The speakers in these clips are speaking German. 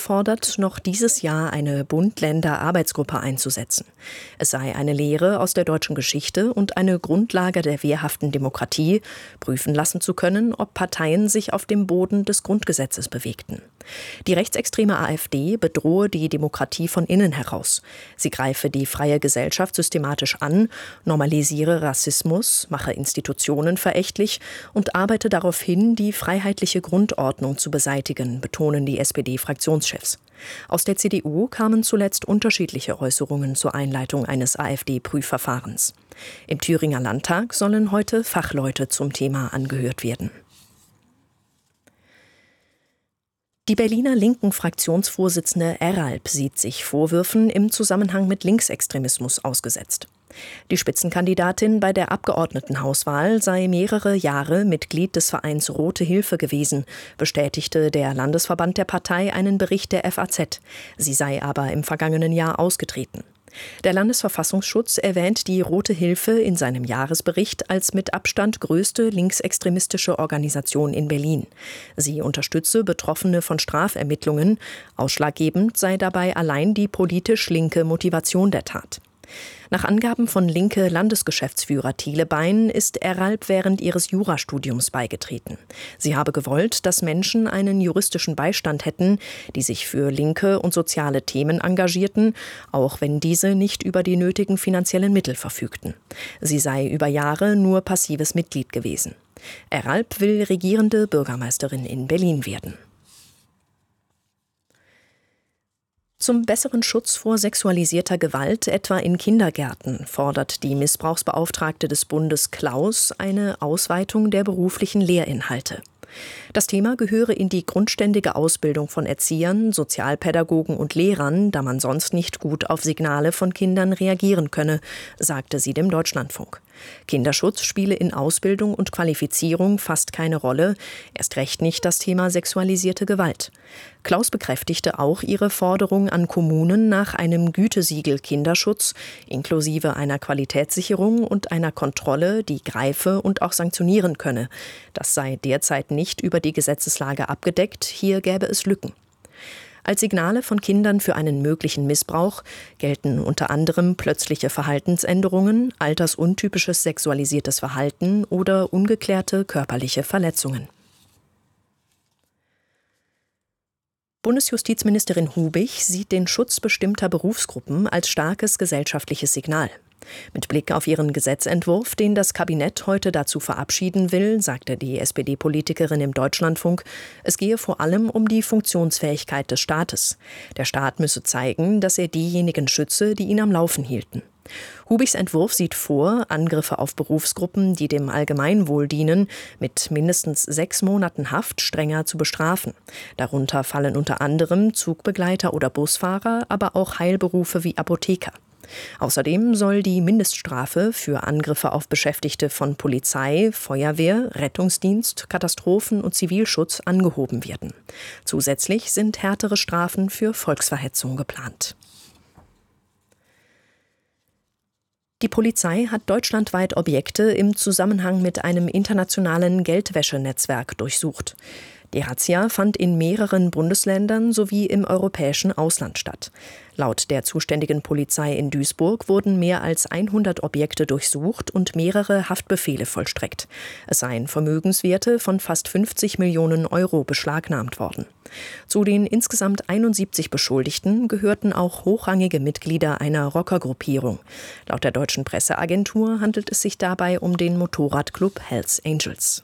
fordert, noch dieses Jahr eine Bund-Länder-Arbeitsgruppe einzusetzen. Es sei eine Lehre aus der deutschen Geschichte und eine Grundlage der wehrhaften Demokratie, prüfen lassen zu können, ob Parteien sich auf dem Boden des Grundgesetzes bewegten. Die rechtsextreme AfD bedrohe die Demokratie von innen heraus. Sie greife die freie Gesellschaft systematisch an, normalisiere Rassismus, mache Institutionen verächtlich und arbeite darauf hin, die freiheitliche Grundordnung zu beseitigen, betonen die SPD-Fraktionschefs. Aus der CDU kamen zuletzt unterschiedliche Äußerungen zur Einleitung eines AfD-Prüfverfahrens. Im Thüringer Landtag sollen heute Fachleute zum Thema angehört werden. Die Berliner linken Fraktionsvorsitzende Eralp sieht sich Vorwürfen im Zusammenhang mit Linksextremismus ausgesetzt. Die Spitzenkandidatin bei der Abgeordnetenhauswahl sei mehrere Jahre Mitglied des Vereins Rote Hilfe gewesen, bestätigte der Landesverband der Partei einen Bericht der FAZ. Sie sei aber im vergangenen Jahr ausgetreten. Der Landesverfassungsschutz erwähnt die Rote Hilfe in seinem Jahresbericht als mit Abstand größte linksextremistische Organisation in Berlin. Sie unterstütze Betroffene von Strafermittlungen. Ausschlaggebend sei dabei allein die politisch linke Motivation der Tat. Nach Angaben von linke Landesgeschäftsführer Thiele Bein ist Eralp während ihres Jurastudiums beigetreten. Sie habe gewollt, dass Menschen einen juristischen Beistand hätten, die sich für linke und soziale Themen engagierten, auch wenn diese nicht über die nötigen finanziellen Mittel verfügten. Sie sei über Jahre nur passives Mitglied gewesen. Eralp will regierende Bürgermeisterin in Berlin werden. Zum besseren Schutz vor sexualisierter Gewalt, etwa in Kindergärten, fordert die Missbrauchsbeauftragte des Bundes Klaus eine Ausweitung der beruflichen Lehrinhalte. Das Thema gehöre in die grundständige Ausbildung von Erziehern, Sozialpädagogen und Lehrern, da man sonst nicht gut auf Signale von Kindern reagieren könne, sagte sie dem Deutschlandfunk. Kinderschutz spiele in Ausbildung und Qualifizierung fast keine Rolle, erst recht nicht das Thema sexualisierte Gewalt. Klaus bekräftigte auch ihre Forderung an Kommunen nach einem Gütesiegel Kinderschutz, inklusive einer Qualitätssicherung und einer Kontrolle, die greife und auch sanktionieren könne. Das sei derzeit nicht über die Gesetzeslage abgedeckt, hier gäbe es Lücken. Als Signale von Kindern für einen möglichen Missbrauch gelten unter anderem plötzliche Verhaltensänderungen, altersuntypisches sexualisiertes Verhalten oder ungeklärte körperliche Verletzungen. Bundesjustizministerin Hubich sieht den Schutz bestimmter Berufsgruppen als starkes gesellschaftliches Signal. Mit Blick auf ihren Gesetzentwurf, den das Kabinett heute dazu verabschieden will, sagte die SPD-Politikerin im Deutschlandfunk, es gehe vor allem um die Funktionsfähigkeit des Staates. Der Staat müsse zeigen, dass er diejenigen schütze, die ihn am Laufen hielten. Hubichs Entwurf sieht vor, Angriffe auf Berufsgruppen, die dem Allgemeinwohl dienen, mit mindestens 6 Monaten Haft strenger zu bestrafen. Darunter fallen unter anderem Zugbegleiter oder Busfahrer, aber auch Heilberufe wie Apotheker. Außerdem soll die Mindeststrafe für Angriffe auf Beschäftigte von Polizei, Feuerwehr, Rettungsdienst, Katastrophen- und Zivilschutz angehoben werden. Zusätzlich sind härtere Strafen für Volksverhetzung geplant. Die Polizei hat deutschlandweit Objekte im Zusammenhang mit einem internationalen Geldwäschenetzwerk durchsucht. Die Razzia fand in mehreren Bundesländern sowie im europäischen Ausland statt. Laut der zuständigen Polizei in Duisburg wurden mehr als 100 Objekte durchsucht und mehrere Haftbefehle vollstreckt. Es seien Vermögenswerte von fast 50 Millionen Euro beschlagnahmt worden. Zu den insgesamt 71 Beschuldigten gehörten auch hochrangige Mitglieder einer Rockergruppierung. Laut der deutschen Presseagentur handelt es sich dabei um den Motorradclub Hells Angels.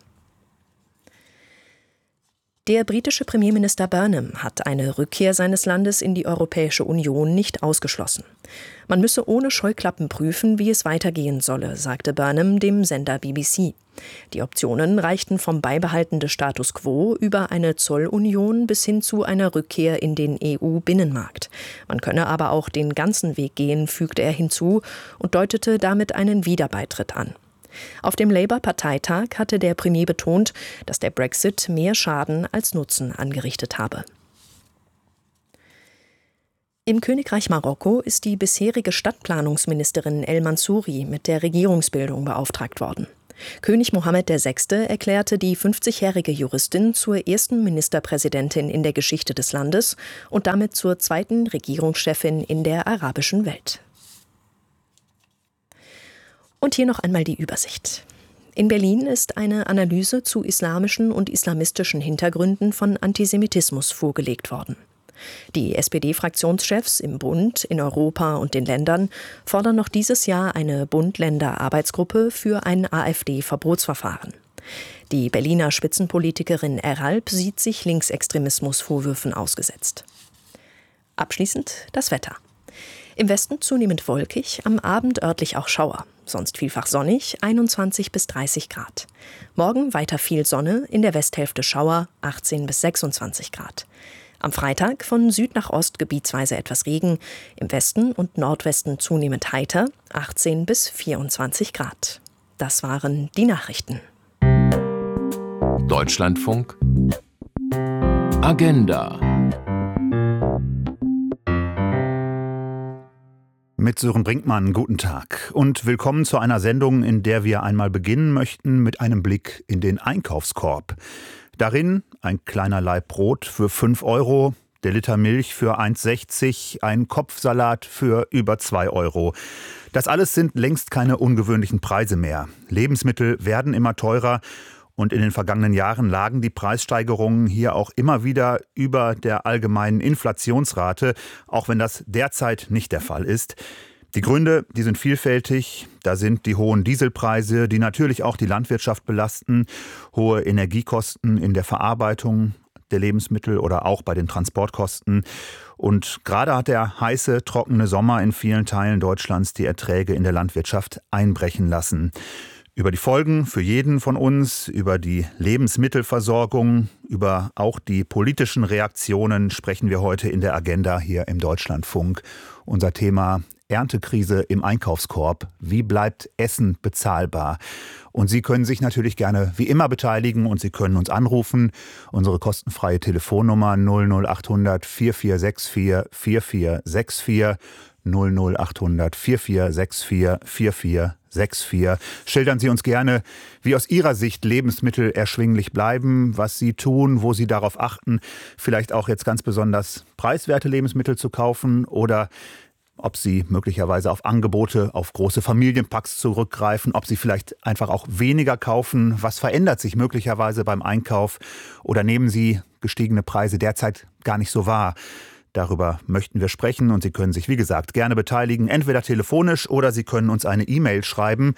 Der britische Premierminister Burnham hat eine Rückkehr seines Landes in die Europäische Union nicht ausgeschlossen. Man müsse ohne Scheuklappen prüfen, wie es weitergehen solle, sagte Burnham dem Sender BBC. Die Optionen reichten vom Beibehalten des Status quo über eine Zollunion bis hin zu einer Rückkehr in den EU-Binnenmarkt. Man könne aber auch den ganzen Weg gehen, fügte er hinzu und deutete damit einen Wiederbeitritt an. Auf dem Labour-Parteitag hatte der Premier betont, dass der Brexit mehr Schaden als Nutzen angerichtet habe. Im Königreich Marokko ist die bisherige Stadtplanungsministerin El Mansouri mit der Regierungsbildung beauftragt worden. König Mohammed VI. Erklärte die 50-jährige Juristin zur ersten Ministerpräsidentin in der Geschichte des Landes und damit zur zweiten Regierungschefin in der arabischen Welt. Und hier noch einmal die Übersicht. In Berlin ist eine Analyse zu islamischen und islamistischen Hintergründen von Antisemitismus vorgelegt worden. Die SPD-Fraktionschefs im Bund, in Europa und den Ländern fordern noch dieses Jahr eine Bund-Länder-Arbeitsgruppe für ein AfD-Verbotsverfahren. Die Berliner Spitzenpolitikerin Eralp sieht sich Linksextremismusvorwürfen ausgesetzt. Abschließend das Wetter. Im Westen zunehmend wolkig, am Abend örtlich auch Schauer. Sonst vielfach sonnig, 21 bis 30 Grad. Morgen weiter viel Sonne, in der Westhälfte Schauer, 18 bis 26 Grad. Am Freitag von Süd nach Ost gebietsweise etwas Regen, im Westen und Nordwesten zunehmend heiter, 18 bis 24 Grad. Das waren die Nachrichten. Deutschlandfunk Agenda. Mit Sören Brinkmann, guten Tag und willkommen zu einer Sendung, in der wir einmal beginnen möchten mit einem Blick in den Einkaufskorb. Darin ein kleiner Laib Brot für 5 €, der Liter Milch für 1,60 €, ein Kopfsalat für über 2 €. Das alles sind längst keine ungewöhnlichen Preise mehr. Lebensmittel werden immer teurer und in den vergangenen Jahren lagen die Preissteigerungen hier auch immer wieder über der allgemeinen Inflationsrate, auch wenn das derzeit nicht der Fall ist. Die Gründe, die sind vielfältig. Da sind die hohen Dieselpreise, die natürlich auch die Landwirtschaft belasten, hohe Energiekosten in der Verarbeitung der Lebensmittel oder auch bei den Transportkosten. Und gerade hat der heiße, trockene Sommer in vielen Teilen Deutschlands die Erträge in der Landwirtschaft einbrechen lassen. Über die Folgen für jeden von uns, über die Lebensmittelversorgung, über auch die politischen Reaktionen sprechen wir heute in der Agenda hier im Deutschlandfunk. Unser Thema: Erntekrise im Einkaufskorb. Wie bleibt Essen bezahlbar? Und Sie können sich natürlich gerne wie immer beteiligen und Sie können uns anrufen. Unsere kostenfreie Telefonnummer 00800 4464 4464 00800 4464 4464. Schildern Sie uns gerne, wie aus Ihrer Sicht Lebensmittel erschwinglich bleiben, was Sie tun, wo Sie darauf achten, vielleicht auch jetzt ganz besonders preiswerte Lebensmittel zu kaufen oder ob Sie möglicherweise auf Angebote, auf große Familienpacks zurückgreifen, ob Sie vielleicht einfach auch weniger kaufen. Was verändert sich möglicherweise beim Einkauf oder nehmen Sie gestiegene Preise derzeit gar nicht so wahr? Darüber möchten wir sprechen und Sie können sich, wie gesagt, gerne beteiligen, entweder telefonisch oder Sie können uns eine E-Mail schreiben,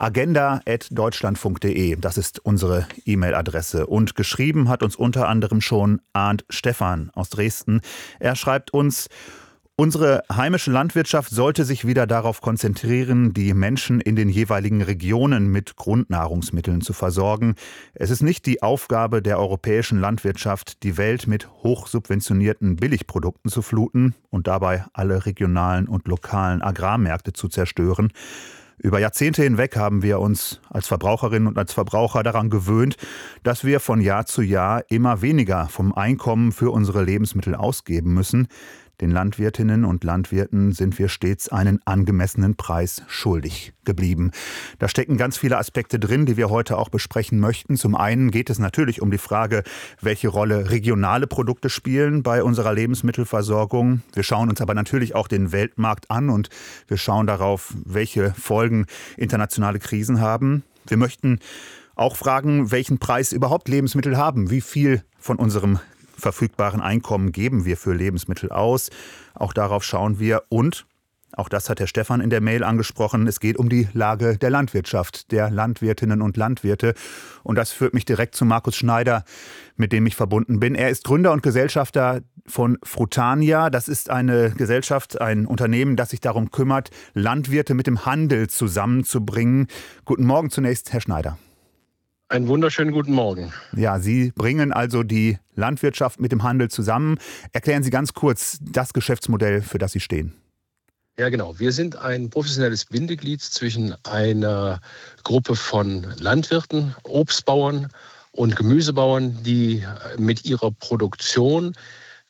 agenda@deutschlandfunk.de. Das ist unsere E-Mail-Adresse. Und geschrieben hat uns unter anderem schon Arndt Stephan aus Dresden. Er schreibt uns: Unsere heimische Landwirtschaft sollte sich wieder darauf konzentrieren, die Menschen in den jeweiligen Regionen mit Grundnahrungsmitteln zu versorgen. Es ist nicht die Aufgabe der europäischen Landwirtschaft, die Welt mit hochsubventionierten Billigprodukten zu fluten und dabei alle regionalen und lokalen Agrarmärkte zu zerstören. Über Jahrzehnte hinweg haben wir uns als Verbraucherinnen und als Verbraucher daran gewöhnt, dass wir von Jahr zu Jahr immer weniger vom Einkommen für unsere Lebensmittel ausgeben müssen. Den Landwirtinnen und Landwirten sind wir stets einen angemessenen Preis schuldig geblieben. Da stecken ganz viele Aspekte drin, die wir heute auch besprechen möchten. Zum einen geht es natürlich um die Frage, welche Rolle regionale Produkte spielen bei unserer Lebensmittelversorgung. Wir schauen uns aber natürlich auch den Weltmarkt an und wir schauen darauf, welche Folgen internationale Krisen haben. Wir möchten auch fragen, welchen Preis überhaupt Lebensmittel haben, wie viel von unserem verfügbaren Einkommen geben wir für Lebensmittel aus. Auch darauf schauen wir und, auch das hat Herr Stephan in der Mail angesprochen, es geht um die Lage der Landwirtschaft, der Landwirtinnen und Landwirte. Und das führt mich direkt zu Markus Schneider, mit dem ich verbunden bin. Er ist Gründer und Gesellschafter von Frutania. Das ist eine Gesellschaft, ein Unternehmen, das sich darum kümmert, Landwirte mit dem Handel zusammenzubringen. Guten Morgen zunächst, Herr Schneider. Einen wunderschönen guten Morgen. Ja, Sie bringen also die Landwirtschaft mit dem Handel zusammen. Erklären Sie ganz kurz das Geschäftsmodell, für das Sie stehen. Ja, genau. Wir sind ein professionelles Bindeglied zwischen einer Gruppe von Landwirten, Obstbauern und Gemüsebauern, die mit ihrer Produktion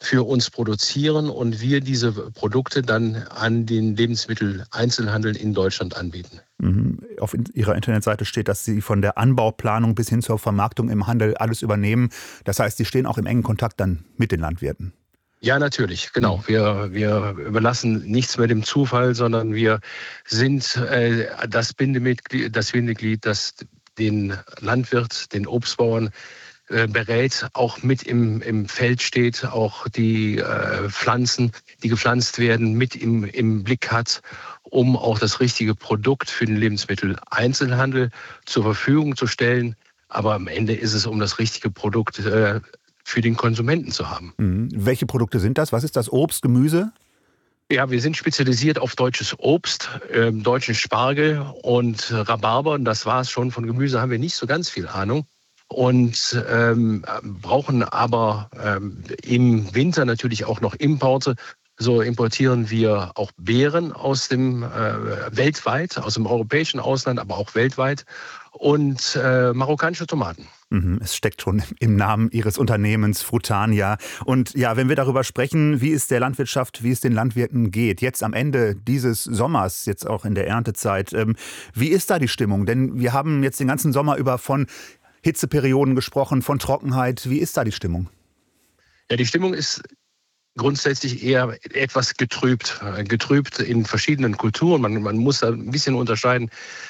für uns produzieren und wir diese Produkte dann an den Lebensmitteleinzelhandel in Deutschland anbieten. Auf Ihrer Internetseite steht, dass Sie von der Anbauplanung bis hin zur Vermarktung im Handel alles übernehmen. Das heißt, Sie stehen auch im engen Kontakt dann mit den Landwirten. Ja, natürlich, genau. Wir überlassen nichts mehr dem Zufall, sondern wir sind das Bindeglied, das den Landwirt, den Obstbauern berät, auch mit im Feld steht, auch die Pflanzen, die gepflanzt werden, mit im Blick hat, um auch das richtige Produkt für den Lebensmitteleinzelhandel zur Verfügung zu stellen. Aber am Ende ist es, um das richtige Produkt für den Konsumenten zu haben. Welche Produkte sind das? Was ist das? Obst, Gemüse? Ja, wir sind spezialisiert auf deutsches Obst, deutschen Spargel und Rhabarber. Und das war es schon. Von Gemüse haben wir nicht so ganz viel Ahnung. Und brauchen aber im Winter natürlich auch noch Importe. So importieren wir auch Beeren aus dem weltweit, aus dem europäischen Ausland, aber auch weltweit und marokkanische Tomaten. Es steckt schon im Namen Ihres Unternehmens Frutania. Und ja, wenn wir darüber sprechen, wie es der Landwirtschaft, wie es den Landwirten geht, jetzt am Ende dieses Sommers, jetzt auch in der Erntezeit, wie ist da die Stimmung? Denn wir haben jetzt den ganzen Sommer über von Hitzeperioden gesprochen, von Trockenheit. Wie ist da die Stimmung? Ja, die Stimmung ist grundsätzlich eher etwas getrübt in verschiedenen Kulturen. Man muss da ein bisschen unterscheiden,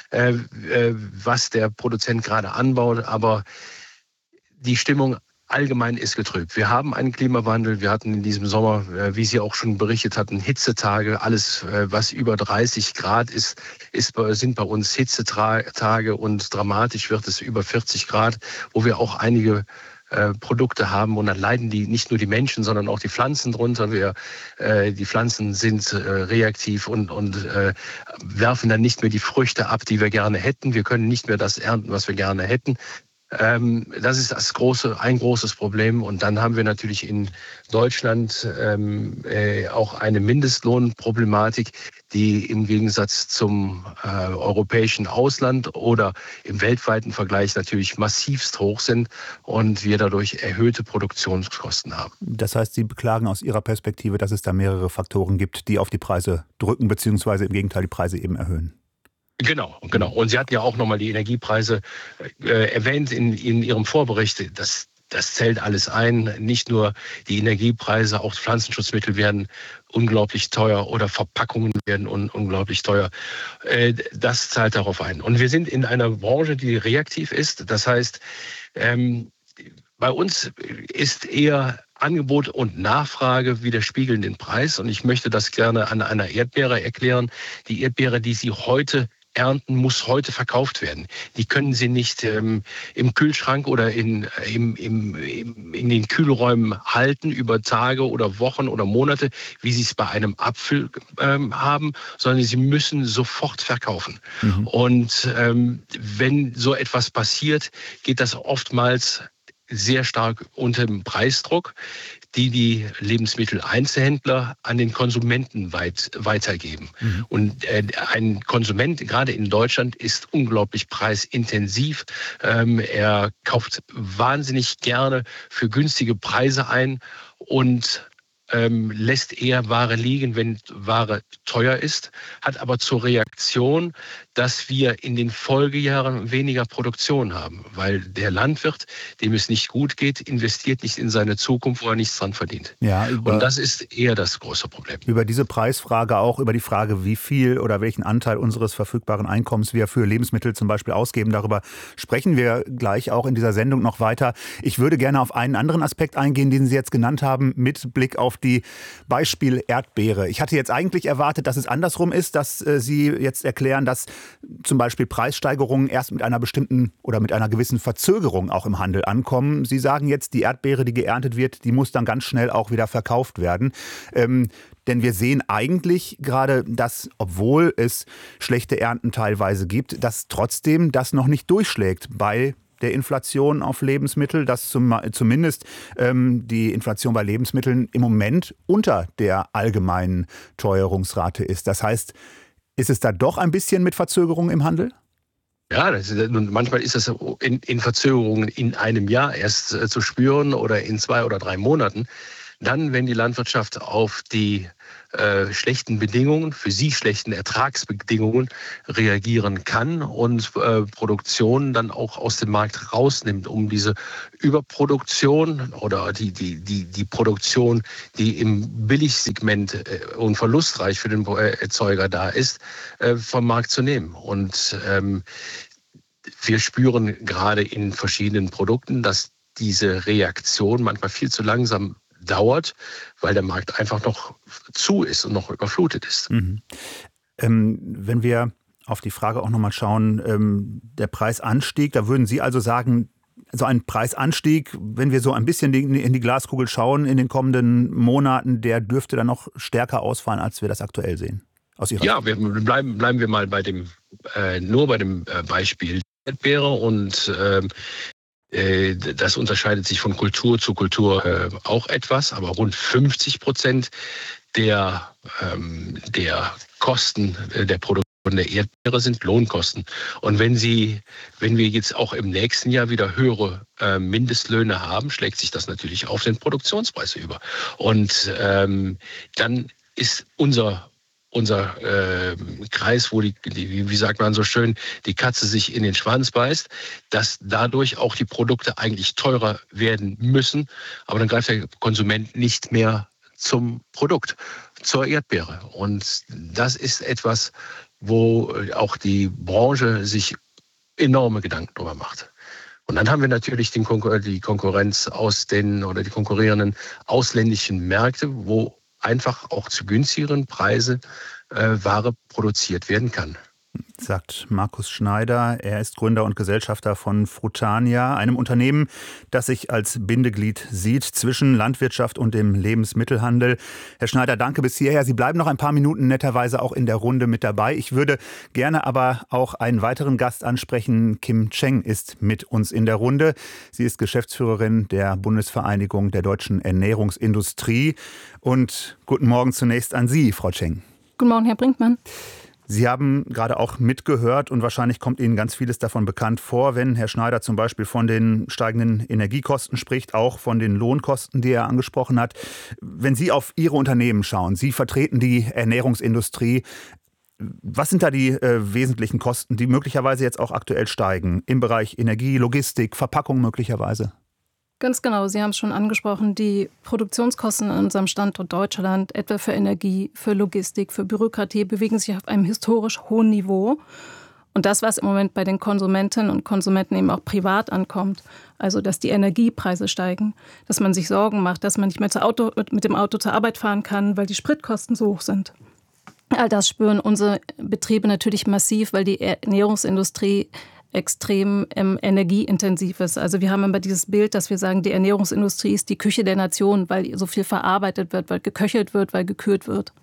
was der Produzent gerade anbaut, aber die Stimmung allgemein ist getrübt. Wir haben einen Klimawandel, wir hatten in diesem Sommer, wie Sie auch schon berichtet hatten, Hitzetage. Alles, was über 30 Grad sind bei uns Hitzetage und dramatisch wird es über 40 Grad, wo wir auch einige Produkte haben und dann leiden nicht nur die Menschen, sondern auch die Pflanzen drunter. Die Pflanzen sind reaktiv und werfen dann nicht mehr die Früchte ab, die wir gerne hätten. Wir können nicht mehr das ernten, was wir gerne hätten. Das ist ein großes Problem. Und dann haben wir natürlich in Deutschland auch eine Mindestlohnproblematik, die im Gegensatz zum europäischen Ausland oder im weltweiten Vergleich natürlich massivst hoch sind und wir dadurch erhöhte Produktionskosten haben. Das heißt, Sie beklagen aus Ihrer Perspektive, dass es da mehrere Faktoren gibt, die auf die Preise drücken, beziehungsweise im Gegenteil die Preise eben erhöhen. Genau. Und Sie hatten ja auch nochmal die Energiepreise erwähnt in Ihrem Vorbericht. Das zählt alles ein. Nicht nur die Energiepreise, auch Pflanzenschutzmittel werden unglaublich teuer oder Verpackungen werden unglaublich teuer. Das zahlt darauf ein. Und wir sind in einer Branche, die reaktiv ist. Das heißt, bei uns ist eher Angebot und Nachfrage widerspiegeln den Preis. Und ich möchte das gerne an einer Erdbeere erklären. Die Erdbeere, die Sie heute ernten, muss heute verkauft werden. Die können Sie nicht im Kühlschrank oder in den Kühlräumen halten über Tage oder Wochen oder Monate, wie Sie es bei einem Apfel haben, sondern Sie müssen sofort verkaufen. Und wenn so etwas passiert, geht das oftmals sehr stark unter dem Preisdruck, die Lebensmitteleinzelhändler an den Konsumenten weitergeben. Und ein Konsument, gerade in Deutschland, ist unglaublich preisintensiv. Er kauft wahnsinnig gerne für günstige Preise ein und lässt eher Ware liegen, wenn Ware teuer ist, hat aber zur Reaktion, dass wir in den Folgejahren weniger Produktion haben, weil der Landwirt, dem es nicht gut geht, investiert nicht in seine Zukunft, wo er nichts dran verdient. Ja, und das ist eher das große Problem. Über diese Preisfrage, auch über die Frage, wie viel oder welchen Anteil unseres verfügbaren Einkommens wir für Lebensmittel zum Beispiel ausgeben, darüber sprechen wir gleich auch in dieser Sendung noch weiter. Ich würde gerne auf einen anderen Aspekt eingehen, den Sie jetzt genannt haben, mit Blick auf die Beispiel Erdbeere. Ich hatte jetzt eigentlich erwartet, dass es andersrum ist, dass Sie jetzt erklären, dass zum Beispiel Preissteigerungen erst mit einer bestimmten oder mit einer gewissen Verzögerung auch im Handel ankommen. Sie sagen jetzt, die Erdbeere, die geerntet wird, die muss dann ganz schnell auch wieder verkauft werden. Denn wir sehen eigentlich gerade, dass, obwohl es schlechte Ernten teilweise gibt, dass trotzdem das noch nicht durchschlägt bei der Inflation auf Lebensmittel, dass zumindest die Inflation bei Lebensmitteln im Moment unter der allgemeinen Teuerungsrate ist. Das heißt, ist es da doch ein bisschen mit Verzögerung im Handel? Ja, manchmal ist das in Verzögerungen in einem Jahr erst zu spüren oder in 2 oder 3 Monaten. dann, wenn die Landwirtschaft auf die schlechten Bedingungen, für sie schlechten Ertragsbedingungen reagieren kann und Produktion dann auch aus dem Markt rausnimmt, um diese Überproduktion oder die Produktion, die im Billigsegment und verlustreich für den Erzeuger da ist, vom Markt zu nehmen. Und wir spüren gerade in verschiedenen Produkten, dass diese Reaktion manchmal viel zu langsam dauert, weil der Markt einfach noch zu ist und noch überflutet ist. Mhm. Wenn wir auf die Frage auch nochmal schauen, der Preisanstieg, da würden Sie also sagen, so ein Preisanstieg, wenn wir so ein bisschen in die Glaskugel schauen in den kommenden Monaten, der dürfte dann noch stärker ausfallen, als wir das aktuell sehen? Ja, bleiben wir mal nur bei dem Beispiel Erdbeere und das unterscheidet sich von Kultur zu Kultur auch etwas, aber rund 50% der Kosten der Produktion der Erdbeere sind Lohnkosten. Und wenn wir jetzt auch im nächsten Jahr wieder höhere Mindestlöhne haben, schlägt sich das natürlich auf den Produktionspreis über. Und dann ist unser Kreis, wo wie sagt man so schön, die Katze sich in den Schwanz beißt, dass dadurch auch die Produkte eigentlich teurer werden müssen. Aber dann greift der Konsument nicht mehr zum Produkt, zur Erdbeere. Und das ist etwas, wo auch die Branche sich enorme Gedanken darüber macht. Und dann haben wir natürlich die Konkurrenz die konkurrierenden ausländischen Märkte, wo einfach auch zu günstigeren Preisen Ware produziert werden kann. Sagt Markus Schneider. Er ist Gründer und Gesellschafter von Frutania, einem Unternehmen, das sich als Bindeglied sieht zwischen Landwirtschaft und dem Lebensmittelhandel. Herr Schneider, danke bis hierher. Sie bleiben noch ein paar Minuten netterweise auch in der Runde mit dabei. Ich würde gerne aber auch einen weiteren Gast ansprechen. Kim Cheng ist mit uns in der Runde. Sie ist Geschäftsführerin der Bundesvereinigung der deutschen Ernährungsindustrie. Und guten Morgen zunächst an Sie, Frau Cheng. Guten Morgen, Herr Brinkmann. Sie haben gerade auch mitgehört und wahrscheinlich kommt Ihnen ganz vieles davon bekannt vor, wenn Herr Schneider zum Beispiel von den steigenden Energiekosten spricht, auch von den Lohnkosten, die er angesprochen hat. Wenn Sie auf Ihre Unternehmen schauen, Sie vertreten die Ernährungsindustrie, was sind da die wesentlichen Kosten, die möglicherweise jetzt auch aktuell steigen im Bereich Energie, Logistik, Verpackung möglicherweise? Ganz genau, Sie haben es schon angesprochen, die Produktionskosten an unserem Standort Deutschland, etwa für Energie, für Logistik, für Bürokratie, bewegen sich auf einem historisch hohen Niveau. Und das, was im Moment bei den Konsumentinnen und Konsumenten eben auch privat ankommt, also dass die Energiepreise steigen, dass man sich Sorgen macht, dass man nicht mehr mit dem Auto zur Arbeit fahren kann, weil die Spritkosten so hoch sind. All das spüren unsere Betriebe natürlich massiv, weil die Ernährungsindustrie extrem energieintensiv ist. Also wir haben immer dieses Bild, dass wir sagen, die Ernährungsindustrie ist die Küche der Nation, weil so viel verarbeitet wird, weil geköchelt wird, weil gekühlt wird.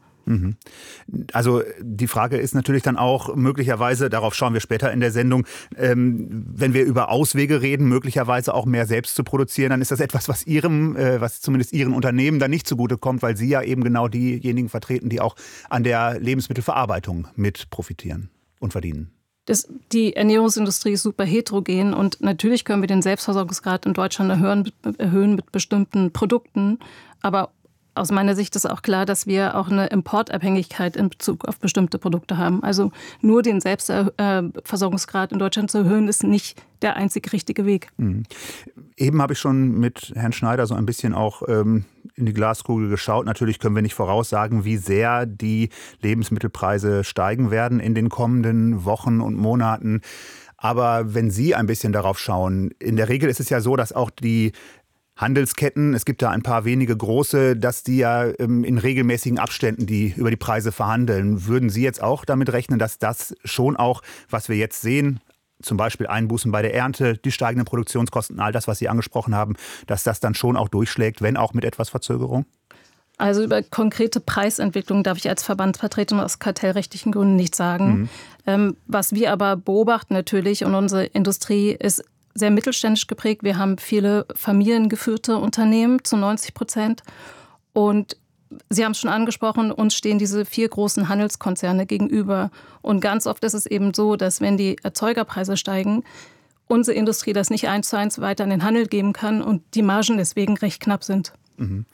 Also die Frage ist natürlich dann auch möglicherweise, darauf schauen wir später in der Sendung, wenn wir über Auswege reden, möglicherweise auch mehr selbst zu produzieren, dann ist das etwas, was zumindest Ihren Unternehmen dann nicht zugutekommt, weil Sie ja eben genau diejenigen vertreten, die auch an der Lebensmittelverarbeitung mit profitieren und verdienen. Die Ernährungsindustrie ist super heterogen und natürlich können wir den Selbstversorgungsgrad in Deutschland erhöhen mit bestimmten Produkten. Aber aus meiner Sicht ist auch klar, dass wir auch eine Importabhängigkeit in Bezug auf bestimmte Produkte haben. Also nur den Selbstversorgungsgrad in Deutschland zu erhöhen, ist nicht der einzig richtige Weg. Eben habe ich schon mit Herrn Schneider so ein bisschen auch in die Glaskugel geschaut. Natürlich können wir nicht voraussagen, wie sehr die Lebensmittelpreise steigen werden in den kommenden Wochen und Monaten. Aber wenn Sie ein bisschen darauf schauen, in der Regel ist es ja so, dass auch die Handelsketten, es gibt da ein paar wenige große, dass die ja in regelmäßigen Abständen über die Preise verhandeln. Würden Sie jetzt auch damit rechnen, dass das schon auch, was wir jetzt sehen, zum Beispiel Einbußen bei der Ernte, die steigenden Produktionskosten, all das, was Sie angesprochen haben, dass das dann schon auch durchschlägt, wenn auch mit etwas Verzögerung? Also über konkrete Preisentwicklung darf ich als Verbandsvertretung aus kartellrechtlichen Gründen nichts sagen. Was wir aber beobachten natürlich, und unsere Industrie ist sehr mittelständisch geprägt. Wir haben viele familiengeführte Unternehmen zu 90%. Und Sie haben es schon angesprochen, uns stehen diese 4 großen Handelskonzerne gegenüber. Und ganz oft ist es eben so, dass wenn die Erzeugerpreise steigen, unsere Industrie das nicht 1:1 weiter an den Handel geben kann und die Margen deswegen recht knapp sind.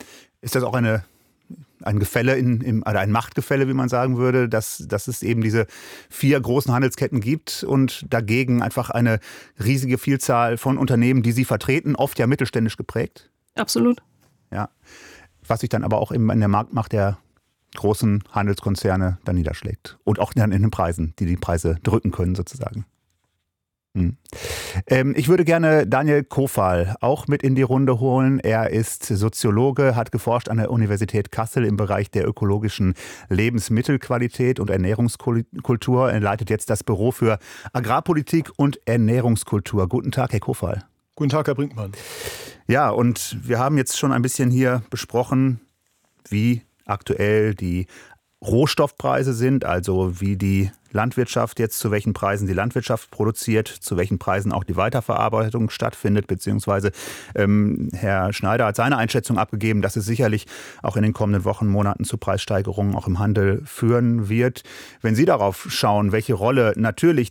Ist das auch ein Gefälle, oder ein Machtgefälle, wie man sagen würde, dass es eben diese 4 großen Handelsketten gibt und dagegen einfach eine riesige Vielzahl von Unternehmen, die Sie vertreten, oft ja mittelständisch geprägt? Absolut. Ja. Was sich dann aber auch eben in der Marktmacht der großen Handelskonzerne dann niederschlägt. Und auch dann in den Preisen, die Preise drücken können sozusagen. Ich würde gerne Daniel Kofal auch mit in die Runde holen. Er ist Soziologe, hat geforscht an der Universität Kassel im Bereich der ökologischen Lebensmittelqualität und Ernährungskultur. Er leitet jetzt das Büro für Agrarpolitik und Ernährungskultur. Guten Tag, Herr Kofal. Guten Tag, Herr Brinkmann. Ja, und wir haben jetzt schon ein bisschen hier besprochen, wie aktuell die Rohstoffpreise sind, also wie die Landwirtschaft jetzt, zu welchen Preisen die Landwirtschaft produziert, zu welchen Preisen auch die Weiterverarbeitung stattfindet, beziehungsweise Herr Schneider hat seine Einschätzung abgegeben, dass es sicherlich auch in den kommenden Wochen, Monaten zu Preissteigerungen auch im Handel führen wird. Wenn Sie darauf schauen, welche Rolle natürlich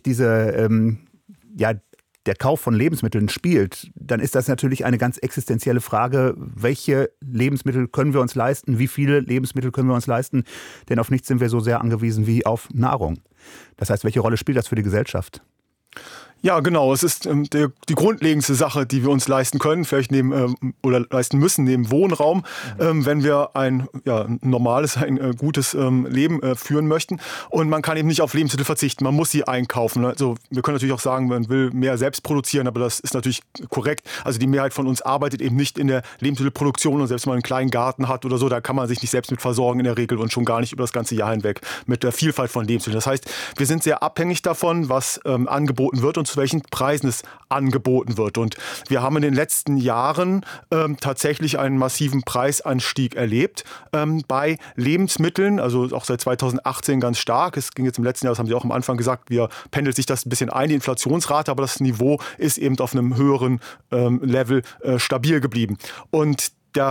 der Kauf von Lebensmitteln spielt, dann ist das natürlich eine ganz existenzielle Frage. Welche Lebensmittel können wir uns leisten? Wie viele Lebensmittel können wir uns leisten? Denn auf nichts sind wir so sehr angewiesen wie auf Nahrung. Das heißt, welche Rolle spielt das für die Gesellschaft? Ja, genau. Es ist die grundlegendste Sache, die wir uns leisten können, vielleicht oder leisten müssen, neben Wohnraum, wenn wir ein normales, ein gutes Leben führen möchten. Und man kann eben nicht auf Lebensmittel verzichten. Man muss sie einkaufen. Also wir können natürlich auch sagen, man will mehr selbst produzieren, aber das ist natürlich korrekt. Also die Mehrheit von uns arbeitet eben nicht in der Lebensmittelproduktion, und selbst wenn man einen kleinen Garten hat oder so, da kann man sich nicht selbst mit versorgen in der Regel und schon gar nicht über das ganze Jahr hinweg mit der Vielfalt von Lebensmitteln. Das heißt, wir sind sehr abhängig davon, was angeboten wird und zu welchen Preisen es angeboten wird. Und wir haben in den letzten Jahren tatsächlich einen massiven Preisanstieg erlebt bei Lebensmitteln, also auch seit 2018 ganz stark. Es ging jetzt im letzten Jahr, das haben Sie auch am Anfang gesagt, pendelt sich das ein bisschen ein, die Inflationsrate, aber das Niveau ist eben auf einem höheren Level stabil geblieben. Und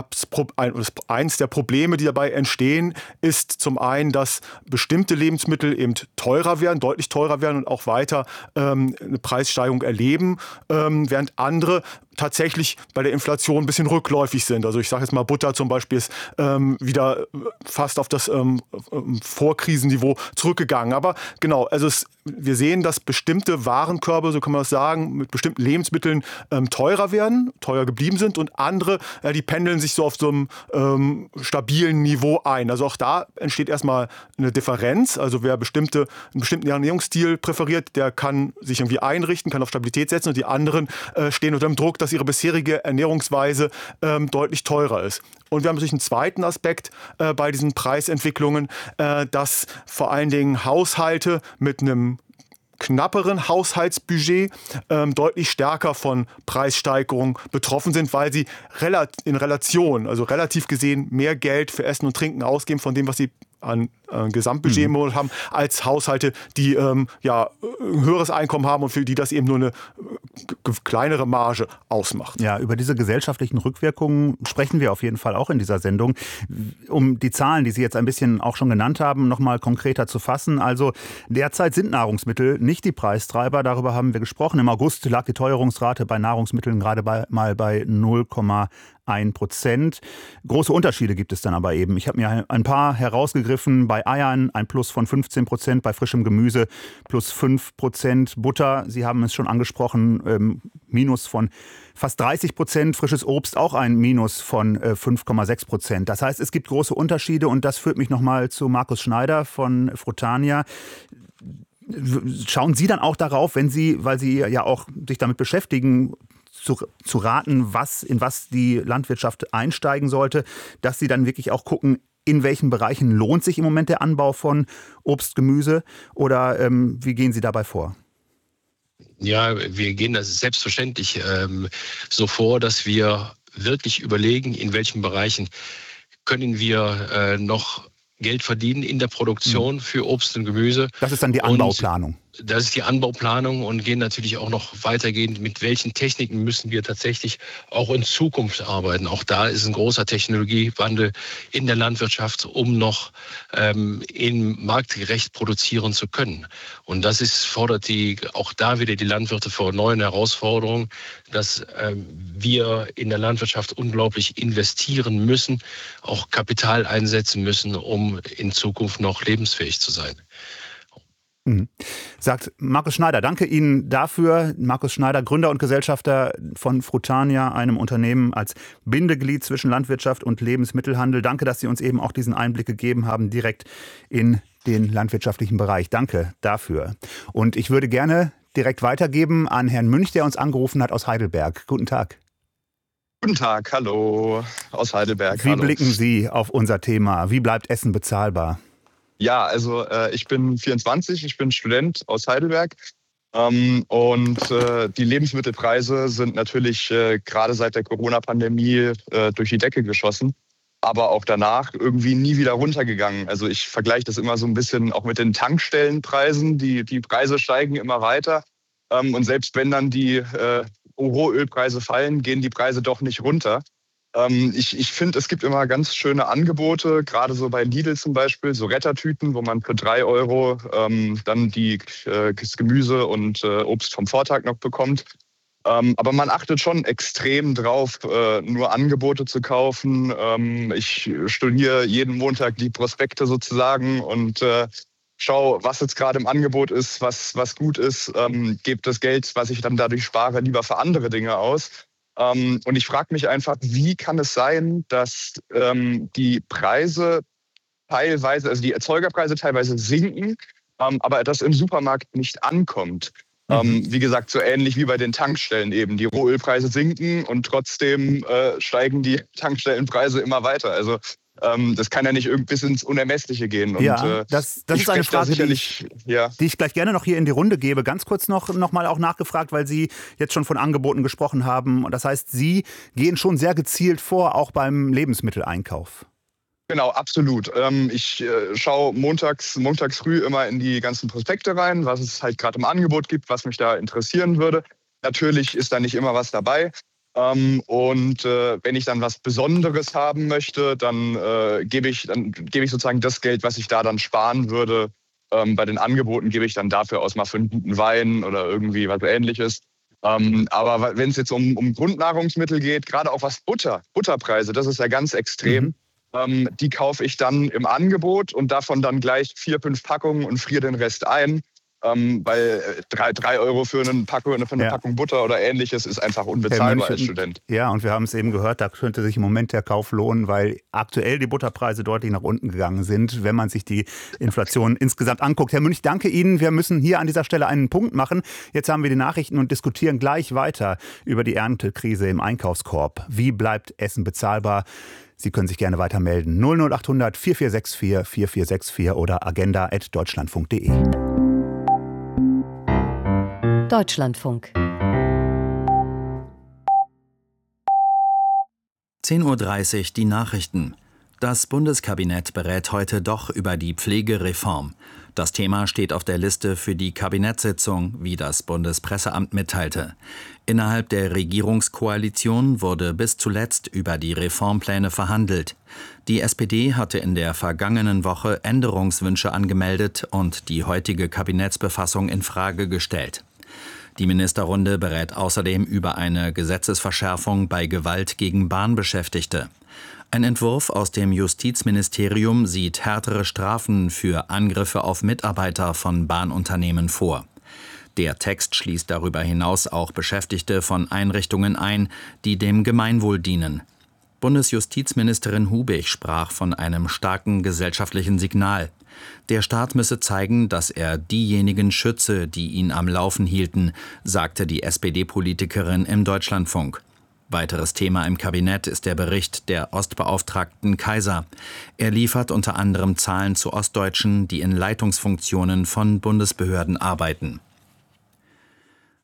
eins der Probleme, die dabei entstehen, ist zum einen, dass bestimmte Lebensmittel eben teurer werden, deutlich teurer werden und auch weiter eine Preissteigerung erleben, während andere tatsächlich bei der Inflation ein bisschen rückläufig sind. Also ich sage jetzt mal, Butter zum Beispiel ist wieder fast auf das Vorkrisenniveau zurückgegangen. Aber genau, also wir sehen, dass bestimmte Warenkörbe, so kann man das sagen, mit bestimmten Lebensmitteln teurer geblieben sind, und andere, die pendeln sich so auf so einem stabilen Niveau ein. Also auch da entsteht erstmal eine Differenz. Also wer einen bestimmten Ernährungsstil präferiert, der kann sich irgendwie einrichten, kann auf Stabilität setzen, und die anderen stehen unter dem Druck, dass ihre bisherige Ernährungsweise deutlich teurer ist. Und wir haben natürlich einen zweiten Aspekt bei diesen Preisentwicklungen, dass vor allen Dingen Haushalte mit einem knapperen Haushaltsbudget deutlich stärker von Preissteigerungen betroffen sind, weil sie in Relation, also relativ gesehen, mehr Geld für Essen und Trinken ausgeben von dem, was sie an Gesamtbudget haben, als Haushalte, die ein höheres Einkommen haben und für die das eben nur eine kleinere Marge ausmacht. Ja, über diese gesellschaftlichen Rückwirkungen sprechen wir auf jeden Fall auch in dieser Sendung. Um die Zahlen, die Sie jetzt ein bisschen auch schon genannt haben, noch mal konkreter zu fassen. Also derzeit sind Nahrungsmittel nicht die Preistreiber. Darüber haben wir gesprochen. Im August lag die Teuerungsrate bei Nahrungsmitteln gerade mal bei 0,1%. Große Unterschiede gibt es dann aber eben. Ich habe mir ein paar herausgegriffen. Bei Eiern ein Plus von 15%, bei frischem Gemüse plus 5%. Butter, Sie haben es schon angesprochen, Minus von fast 30%. Frisches Obst auch ein Minus von 5,6%. Das heißt, es gibt große Unterschiede, und das führt mich nochmal zu Markus Schneider von Frutania. Schauen Sie dann auch darauf, weil Sie ja auch sich damit beschäftigen, zu raten, in was die Landwirtschaft einsteigen sollte, dass Sie dann wirklich auch gucken, in welchen Bereichen lohnt sich im Moment der Anbau von Obst, Gemüse, oder wie gehen Sie dabei vor? Ja, wir gehen das selbstverständlich so vor, dass wir wirklich überlegen, in welchen Bereichen können wir noch Geld verdienen in der Produktion für Obst und Gemüse. Das ist dann die Anbauplanung. das ist die Anbauplanung und gehen natürlich auch noch weitergehend, mit welchen Techniken müssen wir tatsächlich auch in Zukunft arbeiten. Auch da ist ein großer Technologiewandel in der Landwirtschaft, um noch marktgerecht produzieren zu können. Und das fordert auch da wieder die Landwirte vor neuen Herausforderungen, dass wir in der Landwirtschaft unglaublich investieren müssen, auch Kapital einsetzen müssen, um in Zukunft noch lebensfähig zu sein. Sagt Markus Schneider. Danke Ihnen dafür. Markus Schneider, Gründer und Gesellschafter von Frutania, einem Unternehmen als Bindeglied zwischen Landwirtschaft und Lebensmittelhandel. Danke, dass Sie uns eben auch diesen Einblick gegeben haben, direkt in den landwirtschaftlichen Bereich. Danke dafür. Und ich würde gerne direkt weitergeben an Herrn Münch, der uns angerufen hat aus Heidelberg. Guten Tag. Guten Tag, hallo aus Heidelberg. Wie blicken Sie auf unser Thema? Wie bleibt Essen bezahlbar? Ja, also ich bin 24, ich bin Student aus Heidelberg und die Lebensmittelpreise sind natürlich gerade seit der Corona-Pandemie durch die Decke geschossen, aber auch danach irgendwie nie wieder runtergegangen. Also ich vergleiche das immer so ein bisschen auch mit den Tankstellenpreisen. Die Preise steigen immer weiter und selbst wenn dann die Rohölpreise fallen, gehen die Preise doch nicht runter. Ich finde, es gibt immer ganz schöne Angebote, gerade so bei Lidl zum Beispiel, so Rettertüten, wo man für 3 Euro dann das Gemüse und Obst vom Vortag noch bekommt. Aber man achtet schon extrem drauf, nur Angebote zu kaufen. Ich studiere jeden Montag die Prospekte sozusagen und schau, was jetzt gerade im Angebot ist, was gut ist, gebe das Geld, was ich dann dadurch spare, lieber für andere Dinge aus. Und ich frage mich einfach, wie kann es sein, dass die Preise teilweise, also die Erzeugerpreise teilweise sinken, aber das im Supermarkt nicht ankommt. Wie gesagt, so ähnlich wie bei den Tankstellen eben. Die Rohölpreise sinken und trotzdem steigen die Tankstellenpreise immer weiter. Also das kann ja nicht bis ins Unermessliche gehen. Und, ja, das ist eine Frage, die ich gleich gerne noch hier in die Runde gebe. Ganz kurz noch mal auch nachgefragt, weil Sie jetzt schon von Angeboten gesprochen haben. Und das heißt, Sie gehen schon sehr gezielt vor, auch beim Lebensmitteleinkauf. Genau, absolut. Ich schaue montags früh immer in die ganzen Prospekte rein, was es halt gerade im Angebot gibt, was mich da interessieren würde. Natürlich ist da nicht immer was dabei. Und wenn ich dann was Besonderes haben möchte, dann gebe ich sozusagen das Geld, was ich da dann sparen würde. Bei den Angeboten gebe ich dann dafür aus, mal für einen guten Wein oder irgendwie was Ähnliches. Aber wenn es jetzt um Grundnahrungsmittel geht, gerade auch was Butterpreise, das ist ja ganz extrem. Die kaufe ich dann im Angebot und davon dann gleich 4, 5 Packungen und friere den Rest ein. Weil 3 Euro für eine Packung Butter oder Ähnliches ist einfach unbezahlbar als Student. Ja, und wir haben es eben gehört, da könnte sich im Moment der Kauf lohnen, weil aktuell die Butterpreise deutlich nach unten gegangen sind, wenn man sich die Inflation insgesamt anguckt. Herr Münch, danke Ihnen. Wir müssen hier an dieser Stelle einen Punkt machen. Jetzt haben wir die Nachrichten und diskutieren gleich weiter über die Erntekrise im Einkaufskorb. Wie bleibt Essen bezahlbar? Sie können sich gerne weiter melden. 00800 4464 4464 oder agenda@deutschlandfunk.de. Deutschlandfunk. 10:30 Uhr die Nachrichten. Das Bundeskabinett berät heute doch über die Pflegereform. Das Thema steht auf der Liste für die Kabinettssitzung, wie das Bundespresseamt mitteilte. Innerhalb der Regierungskoalition wurde bis zuletzt über die Reformpläne verhandelt. Die SPD hatte in der vergangenen Woche Änderungswünsche angemeldet und die heutige Kabinettsbefassung in Frage gestellt. Die Ministerrunde berät außerdem über eine Gesetzesverschärfung bei Gewalt gegen Bahnbeschäftigte. Ein Entwurf aus dem Justizministerium sieht härtere Strafen für Angriffe auf Mitarbeiter von Bahnunternehmen vor. Der Text schließt darüber hinaus auch Beschäftigte von Einrichtungen ein, die dem Gemeinwohl dienen. Bundesjustizministerin Hubig sprach von einem starken gesellschaftlichen Signal. Der Staat müsse zeigen, dass er diejenigen schütze, die ihn am Laufen hielten, sagte die SPD-Politikerin im Deutschlandfunk. Weiteres Thema im Kabinett ist der Bericht der Ostbeauftragten Kaiser. Er liefert unter anderem Zahlen zu Ostdeutschen, die in Leitungsfunktionen von Bundesbehörden arbeiten.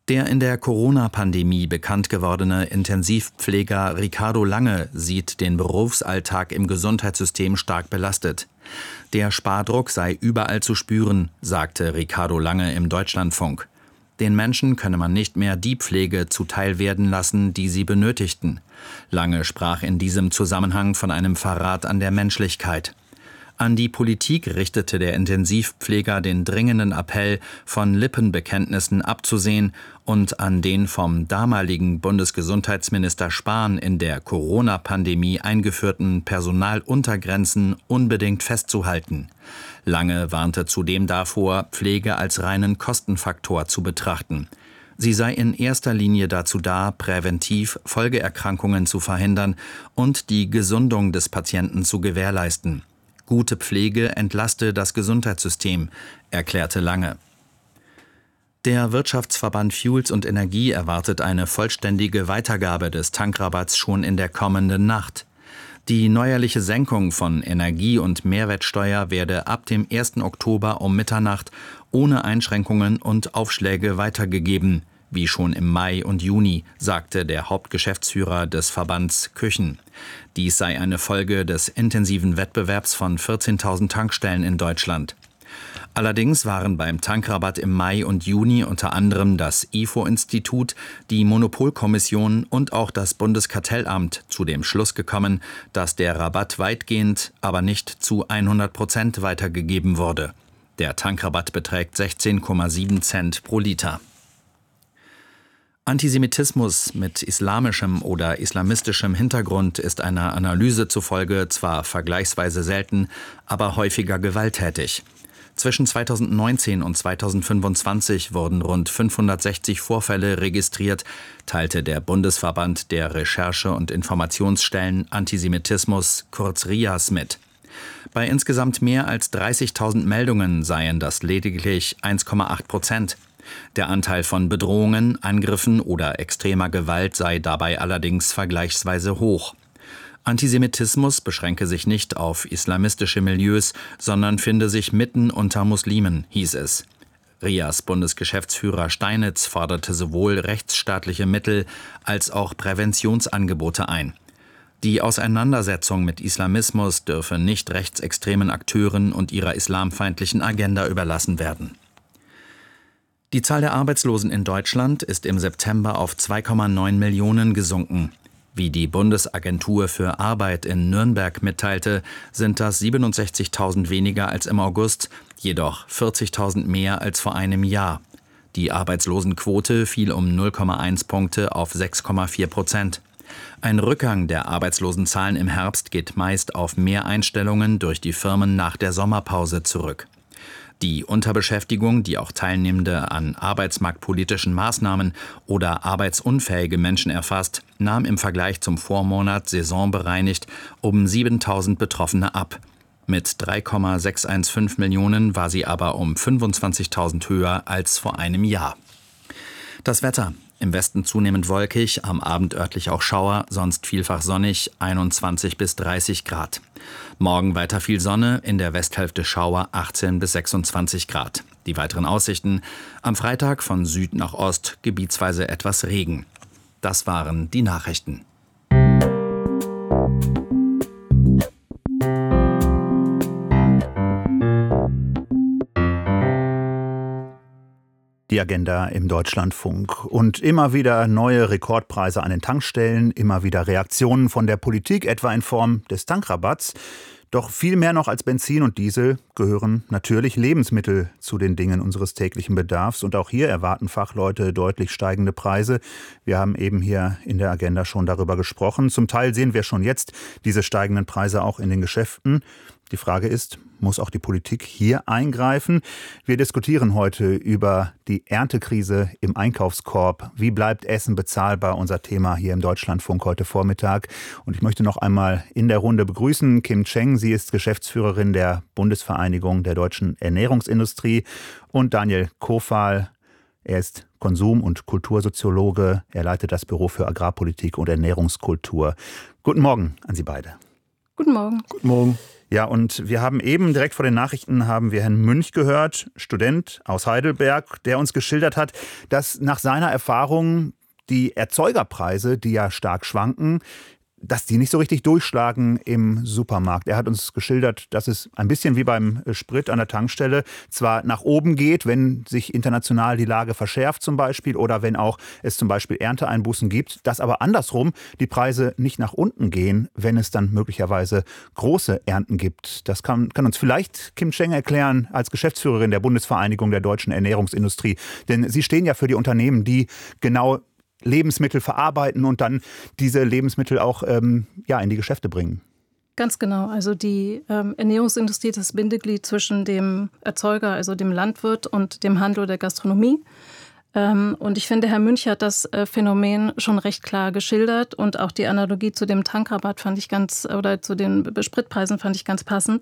Der in der Corona-Pandemie bekannt gewordene Intensivpfleger Ricardo Lange sieht den Berufsalltag im Gesundheitssystem stark belastet. Der Spardruck sei überall zu spüren, sagte Ricardo Lange im Deutschlandfunk. Den Menschen könne man nicht mehr die Pflege zuteil werden lassen, die sie benötigten. Lange sprach in diesem Zusammenhang von einem Verrat an der Menschlichkeit. An die Politik richtete der Intensivpfleger den dringenden Appell, von Lippenbekenntnissen abzusehen und an den vom damaligen Bundesgesundheitsminister Spahn in der Corona-Pandemie eingeführten Personaluntergrenzen unbedingt festzuhalten. Lange warnte zudem davor, Pflege als reinen Kostenfaktor zu betrachten. Sie sei in erster Linie dazu da, präventiv Folgeerkrankungen zu verhindern und die Gesundung des Patienten zu gewährleisten. Gute Pflege entlaste das Gesundheitssystem, erklärte Lange. Der Wirtschaftsverband Fuels und Energie erwartet eine vollständige Weitergabe des Tankrabatts schon in der kommenden Nacht. Die neuerliche Senkung von Energie- und Mehrwertsteuer werde ab dem 1. Oktober um Mitternacht ohne Einschränkungen und Aufschläge weitergegeben, wie schon im Mai und Juni, sagte der Hauptgeschäftsführer des Verbands Küchen. Dies sei eine Folge des intensiven Wettbewerbs von 14.000 Tankstellen in Deutschland. Allerdings waren beim Tankrabatt im Mai und Juni unter anderem das IFO-Institut, die Monopolkommission und auch das Bundeskartellamt zu dem Schluss gekommen, dass der Rabatt weitgehend, aber nicht zu 100% weitergegeben wurde. Der Tankrabatt beträgt 16,7 Cent pro Liter. Antisemitismus mit islamischem oder islamistischem Hintergrund ist einer Analyse zufolge zwar vergleichsweise selten, aber häufiger gewalttätig. Zwischen 2019 und 2025 wurden rund 560 Vorfälle registriert, teilte der Bundesverband der Recherche- und Informationsstellen Antisemitismus, kurz RIAS, mit. Bei insgesamt mehr als 30.000 Meldungen seien das lediglich 1,8%. Der Anteil von Bedrohungen, Angriffen oder extremer Gewalt sei dabei allerdings vergleichsweise hoch. Antisemitismus beschränke sich nicht auf islamistische Milieus, sondern finde sich mitten unter Muslimen, hieß es. RIAS Bundesgeschäftsführer Steinitz forderte sowohl rechtsstaatliche Mittel als auch Präventionsangebote ein. Die Auseinandersetzung mit Islamismus dürfe nicht rechtsextremen Akteuren und ihrer islamfeindlichen Agenda überlassen werden. Die Zahl der Arbeitslosen in Deutschland ist im September auf 2,9 Millionen gesunken. Wie die Bundesagentur für Arbeit in Nürnberg mitteilte, sind das 67.000 weniger als im August, jedoch 40.000 mehr als vor einem Jahr. Die Arbeitslosenquote fiel um 0,1 Punkte auf 6,4%. Ein Rückgang der Arbeitslosenzahlen im Herbst geht meist auf mehr Einstellungen durch die Firmen nach der Sommerpause zurück. Die Unterbeschäftigung, die auch Teilnehmende an arbeitsmarktpolitischen Maßnahmen oder arbeitsunfähige Menschen erfasst, nahm im Vergleich zum Vormonat saisonbereinigt um 7.000 Betroffene ab. Mit 3,615 Millionen war sie aber um 25.000 höher als vor einem Jahr. Das Wetter. Im Westen zunehmend wolkig, am Abend örtlich auch Schauer, sonst vielfach sonnig, 21 bis 30 Grad. Morgen weiter viel Sonne, in der Westhälfte Schauer, 18 bis 26 Grad. Die weiteren Aussichten: am Freitag von Süd nach Ost gebietsweise etwas Regen. Das waren die Nachrichten. Die Agenda im Deutschlandfunk. Und immer wieder neue Rekordpreise an den Tankstellen, immer wieder Reaktionen von der Politik, etwa in Form des Tankrabatts. Doch viel mehr noch als Benzin und Diesel gehören natürlich Lebensmittel zu den Dingen unseres täglichen Bedarfs. Und auch hier erwarten Fachleute deutlich steigende Preise. Wir haben eben hier in der Agenda schon darüber gesprochen. Zum Teil sehen wir schon jetzt diese steigenden Preise auch in den Geschäften. Die Frage ist, muss auch die Politik hier eingreifen? Wir diskutieren heute über die Erntekrise im Einkaufskorb. Wie bleibt Essen bezahlbar? Unser Thema hier im Deutschlandfunk heute Vormittag. Und ich möchte noch einmal in der Runde begrüßen Kim Cheng. Sie ist Geschäftsführerin der Bundesvereinigung der deutschen Ernährungsindustrie. Und Daniel Kofal. Er ist Konsum- und Kultursoziologe. Er leitet das Büro für Agrarpolitik und Ernährungskultur. Guten Morgen an Sie beide. Guten Morgen. Guten Morgen. Ja, und wir haben eben direkt vor den Nachrichten haben wir Herrn Münch gehört, Student aus Heidelberg, der uns geschildert hat, dass nach seiner Erfahrung die Erzeugerpreise, die ja stark schwanken, dass die nicht so richtig durchschlagen im Supermarkt. Er hat uns geschildert, dass es ein bisschen wie beim Sprit an der Tankstelle zwar nach oben geht, wenn sich international die Lage verschärft zum Beispiel oder wenn auch es zum Beispiel Ernteeinbußen gibt, dass aber andersrum die Preise nicht nach unten gehen, wenn es dann möglicherweise große Ernten gibt. Das kann uns vielleicht Kim Cheng erklären als Geschäftsführerin der Bundesvereinigung der deutschen Ernährungsindustrie. Denn Sie stehen ja für die Unternehmen, die genau Lebensmittel verarbeiten und dann diese Lebensmittel auch in die Geschäfte bringen. Ganz genau. Also die Ernährungsindustrie ist das Bindeglied zwischen dem Erzeuger, also dem Landwirt, und dem Handel der Gastronomie. Und ich finde, Herr Münch hat das Phänomen schon recht klar geschildert und auch die Analogie zu dem Tankrabatt zu den Spritpreisen fand ich ganz passend.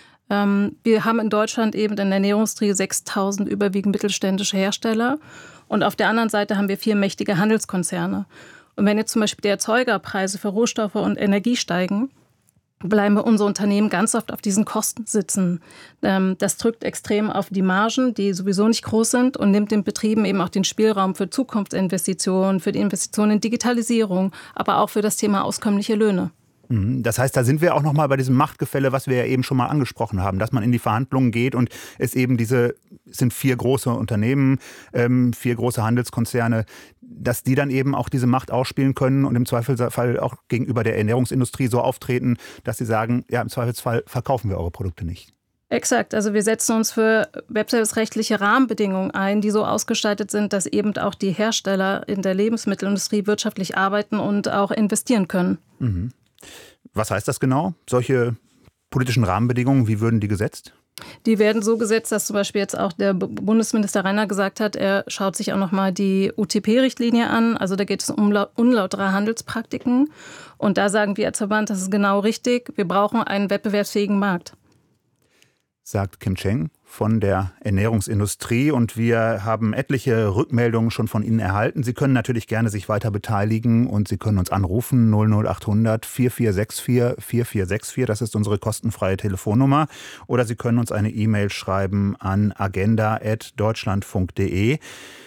Wir haben in Deutschland eben in der Ernährungsindustrie 6.000 überwiegend mittelständische Hersteller. Und auf der anderen Seite haben wir 4 mächtige Handelskonzerne. Und wenn jetzt zum Beispiel die Erzeugerpreise für Rohstoffe und Energie steigen, bleiben unsere Unternehmen ganz oft auf diesen Kosten sitzen. Das drückt extrem auf die Margen, die sowieso nicht groß sind, und nimmt den Betrieben eben auch den Spielraum für Zukunftsinvestitionen, für die Investitionen in Digitalisierung, aber auch für das Thema auskömmliche Löhne. Das heißt, da sind wir auch noch mal bei diesem Machtgefälle, was wir ja eben schon mal angesprochen haben, dass man in die Verhandlungen geht und es eben sind 4 große Unternehmen, 4 große Handelskonzerne, dass die dann eben auch diese Macht ausspielen können und im Zweifelsfall auch gegenüber der Ernährungsindustrie so auftreten, dass sie sagen, ja, im Zweifelsfall verkaufen wir eure Produkte nicht. Exakt. Also wir setzen uns für wettbewerbsrechtliche Rahmenbedingungen ein, die so ausgestaltet sind, dass eben auch die Hersteller in der Lebensmittelindustrie wirtschaftlich arbeiten und auch investieren können. Mhm. Was heißt das genau? Solche politischen Rahmenbedingungen, wie würden die gesetzt? Die werden so gesetzt, dass zum Beispiel jetzt auch der Bundesminister Reiner gesagt hat, er schaut sich auch nochmal die UTP-Richtlinie an. Also da geht es um unlautere Handelspraktiken. Und da sagen wir als Verband, das ist genau richtig. Wir brauchen einen wettbewerbsfähigen Markt. Sagt Kim Cheng von der Ernährungsindustrie, und wir haben etliche Rückmeldungen schon von Ihnen erhalten. Sie können natürlich gerne sich weiter beteiligen und Sie können uns anrufen 00800 4464 4464, das ist unsere kostenfreie Telefonnummer, oder Sie können uns eine E-Mail schreiben an agenda@deutschlandfunk.de,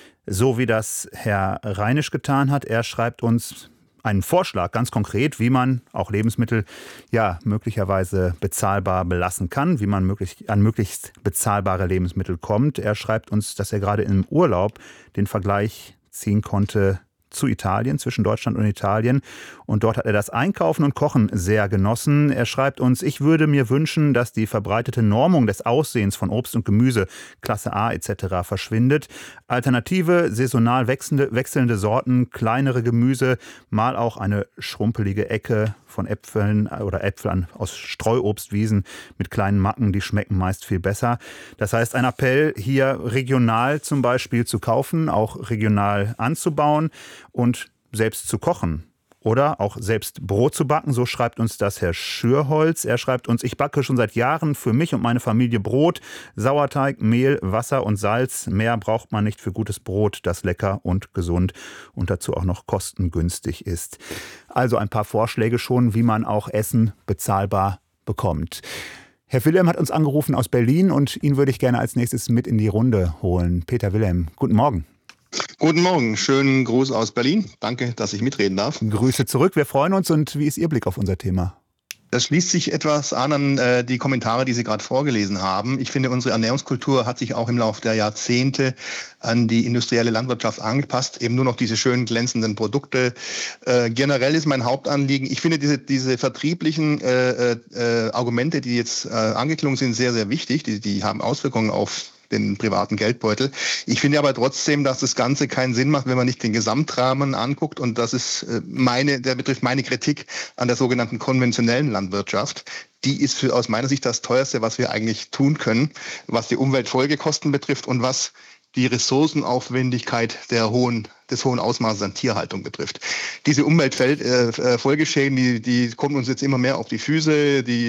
so wie das Herr Reinisch getan hat. Er schreibt uns einen Vorschlag, ganz konkret, wie man auch Lebensmittel möglicherweise bezahlbar belassen kann, wie man an möglichst bezahlbare Lebensmittel kommt. Er schreibt uns, dass er gerade im Urlaub den Vergleich ziehen konnte zu Italien, zwischen Deutschland und Italien. Und dort hat er das Einkaufen und Kochen sehr genossen. Er schreibt uns, ich würde mir wünschen, dass die verbreitete Normung des Aussehens von Obst und Gemüse, Klasse A etc. verschwindet. Alternative, saisonal wechselnde Sorten, kleinere Gemüse, mal auch eine schrumpelige Ecke von Äpfeln oder Äpfel aus Streuobstwiesen mit kleinen Macken, die schmecken meist viel besser. Das heißt, ein Appell, hier regional zum Beispiel zu kaufen, auch regional anzubauen und selbst zu kochen. Oder auch selbst Brot zu backen, so schreibt uns das Herr Schürholz. Er schreibt uns, ich backe schon seit Jahren für mich und meine Familie Brot, Sauerteig, Mehl, Wasser und Salz. Mehr braucht man nicht für gutes Brot, das lecker und gesund und dazu auch noch kostengünstig ist. Also ein paar Vorschläge schon, wie man auch Essen bezahlbar bekommt. Herr Wilhelm hat uns angerufen aus Berlin und ihn würde ich gerne als nächstes mit in die Runde holen. Peter Wilhelm, guten Morgen. Guten Morgen, schönen Gruß aus Berlin. Danke, dass ich mitreden darf. Grüße zurück, wir freuen uns. Und wie ist Ihr Blick auf unser Thema? Das schließt sich etwas an die Kommentare, die Sie gerade vorgelesen haben. Ich finde, unsere Ernährungskultur hat sich auch im Laufe der Jahrzehnte an die industrielle Landwirtschaft angepasst. Eben nur noch diese schönen glänzenden Produkte. Generell ist mein Hauptanliegen, ich finde diese vertrieblichen Argumente, die jetzt angeklungen sind, sehr, sehr wichtig. Die haben Auswirkungen auf den privaten Geldbeutel. Ich finde aber trotzdem, dass das Ganze keinen Sinn macht, wenn man nicht den Gesamtrahmen anguckt. Und das ist der betrifft meine Kritik an der sogenannten konventionellen Landwirtschaft. Die ist aus meiner Sicht das teuerste, was wir eigentlich tun können, was die Umweltfolgekosten betrifft und was die Ressourcenaufwendigkeit des hohen Ausmaßes an Tierhaltung betrifft. Diese Umweltfolgeschäden, die kommen uns jetzt immer mehr auf die Füße, die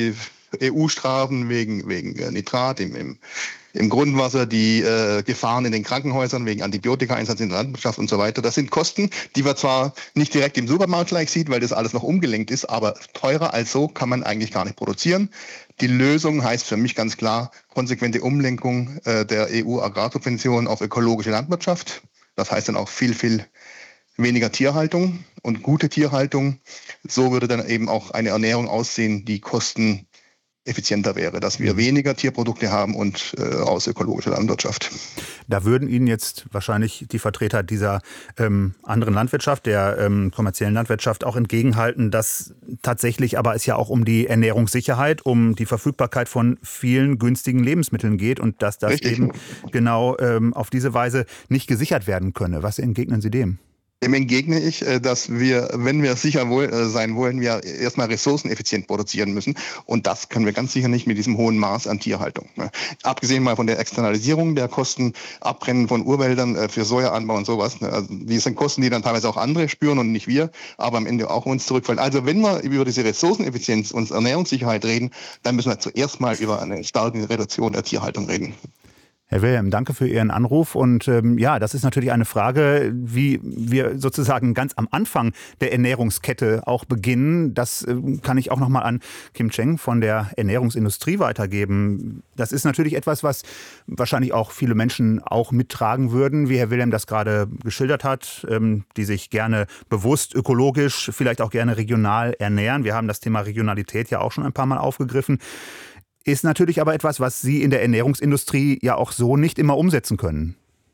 EU-Strafen wegen Nitrat im Grundwasser, die Gefahren in den Krankenhäusern wegen Antibiotikaeinsatz in der Landwirtschaft und so weiter. Das sind Kosten, die man zwar nicht direkt im Supermarkt gleich sieht, weil das alles noch umgelenkt ist, aber teurer als so kann man eigentlich gar nicht produzieren. Die Lösung heißt für mich ganz klar konsequente Umlenkung der EU-Agrarsubventionen auf ökologische Landwirtschaft. Das heißt dann auch viel, viel weniger Tierhaltung und gute Tierhaltung. So würde dann eben auch eine Ernährung aussehen, die kosteneffizienter wäre, dass wir weniger Tierprodukte haben und aus ökologischer Landwirtschaft. Da würden Ihnen jetzt wahrscheinlich die Vertreter dieser anderen Landwirtschaft, der kommerziellen Landwirtschaft auch entgegenhalten, dass tatsächlich aber es ja auch um die Ernährungssicherheit, um die Verfügbarkeit von vielen günstigen Lebensmitteln geht und dass das Richtig. eben genau auf diese Weise nicht gesichert werden könne. Was entgegnen Sie dem? Dem entgegne ich, dass wir, wenn wir sicher sein wollen, wir erstmal ressourceneffizient produzieren müssen. Und das können wir ganz sicher nicht mit diesem hohen Maß an Tierhaltung. Abgesehen mal von der Externalisierung der Kosten, Abbrennen von Urwäldern für Sojaanbau und sowas. Also die sind Kosten, die dann teilweise auch andere spüren und nicht wir, aber am Ende auch uns zurückfallen. Also wenn wir über diese Ressourceneffizienz und Ernährungssicherheit reden, dann müssen wir zuerst mal über eine starke Reduktion der Tierhaltung reden. Herr Wilhelm, danke für Ihren Anruf. Und ja, das ist natürlich eine Frage, wie wir sozusagen ganz am Anfang der Ernährungskette auch beginnen. Das kann ich auch nochmal an Kim Cheng von der Ernährungsindustrie weitergeben. Das ist natürlich etwas, was wahrscheinlich auch viele Menschen auch mittragen würden, wie Herr Wilhelm das gerade geschildert hat, die sich gerne bewusst, ökologisch, vielleicht auch gerne regional ernähren. Wir haben das Thema Regionalität ja auch schon ein paar Mal aufgegriffen. Ist natürlich aber etwas, was Sie in der Ernährungsindustrie ja auch so nicht immer umsetzen können.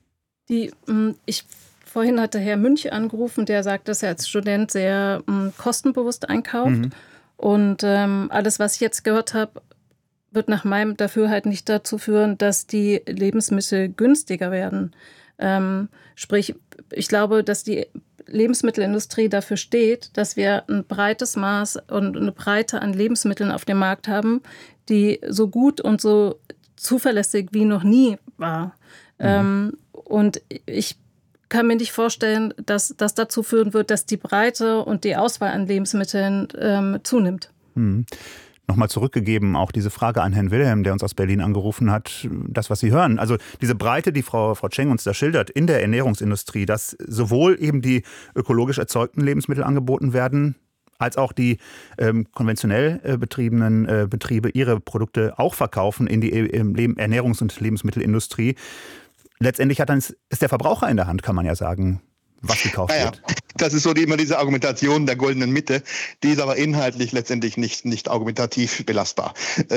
Vorhin hatte Herr Münch angerufen, der sagt, dass er als Student sehr kostenbewusst einkauft. Und alles, was ich jetzt gehört habe, wird nach meinem Dafürhalten nicht dazu führen, dass die Lebensmittel günstiger werden. Sprich, ich glaube, dass die Lebensmittelindustrie dafür steht, dass wir ein breites Maß und eine Breite an Lebensmitteln auf dem Markt haben, die so gut und so zuverlässig wie noch nie war. Und ich kann mir nicht vorstellen, dass das dazu führen wird, dass die Breite und die Auswahl an Lebensmitteln zunimmt. Nochmal zurückgegeben, auch diese Frage an Herrn Wilhelm, der uns aus Berlin angerufen hat, das, was Sie hören. Also diese Breite, die Frau Cheng uns da schildert, in der Ernährungsindustrie, dass sowohl eben die ökologisch erzeugten Lebensmittel angeboten werden, als auch die konventionell betriebenen Betriebe ihre Produkte auch verkaufen in die Ernährungs- und Lebensmittelindustrie. Letztendlich ist der Verbraucher in der Hand, kann man ja sagen, was gekauft wird. Das ist so immer diese Argumentation der goldenen Mitte, die ist aber inhaltlich letztendlich nicht argumentativ belastbar.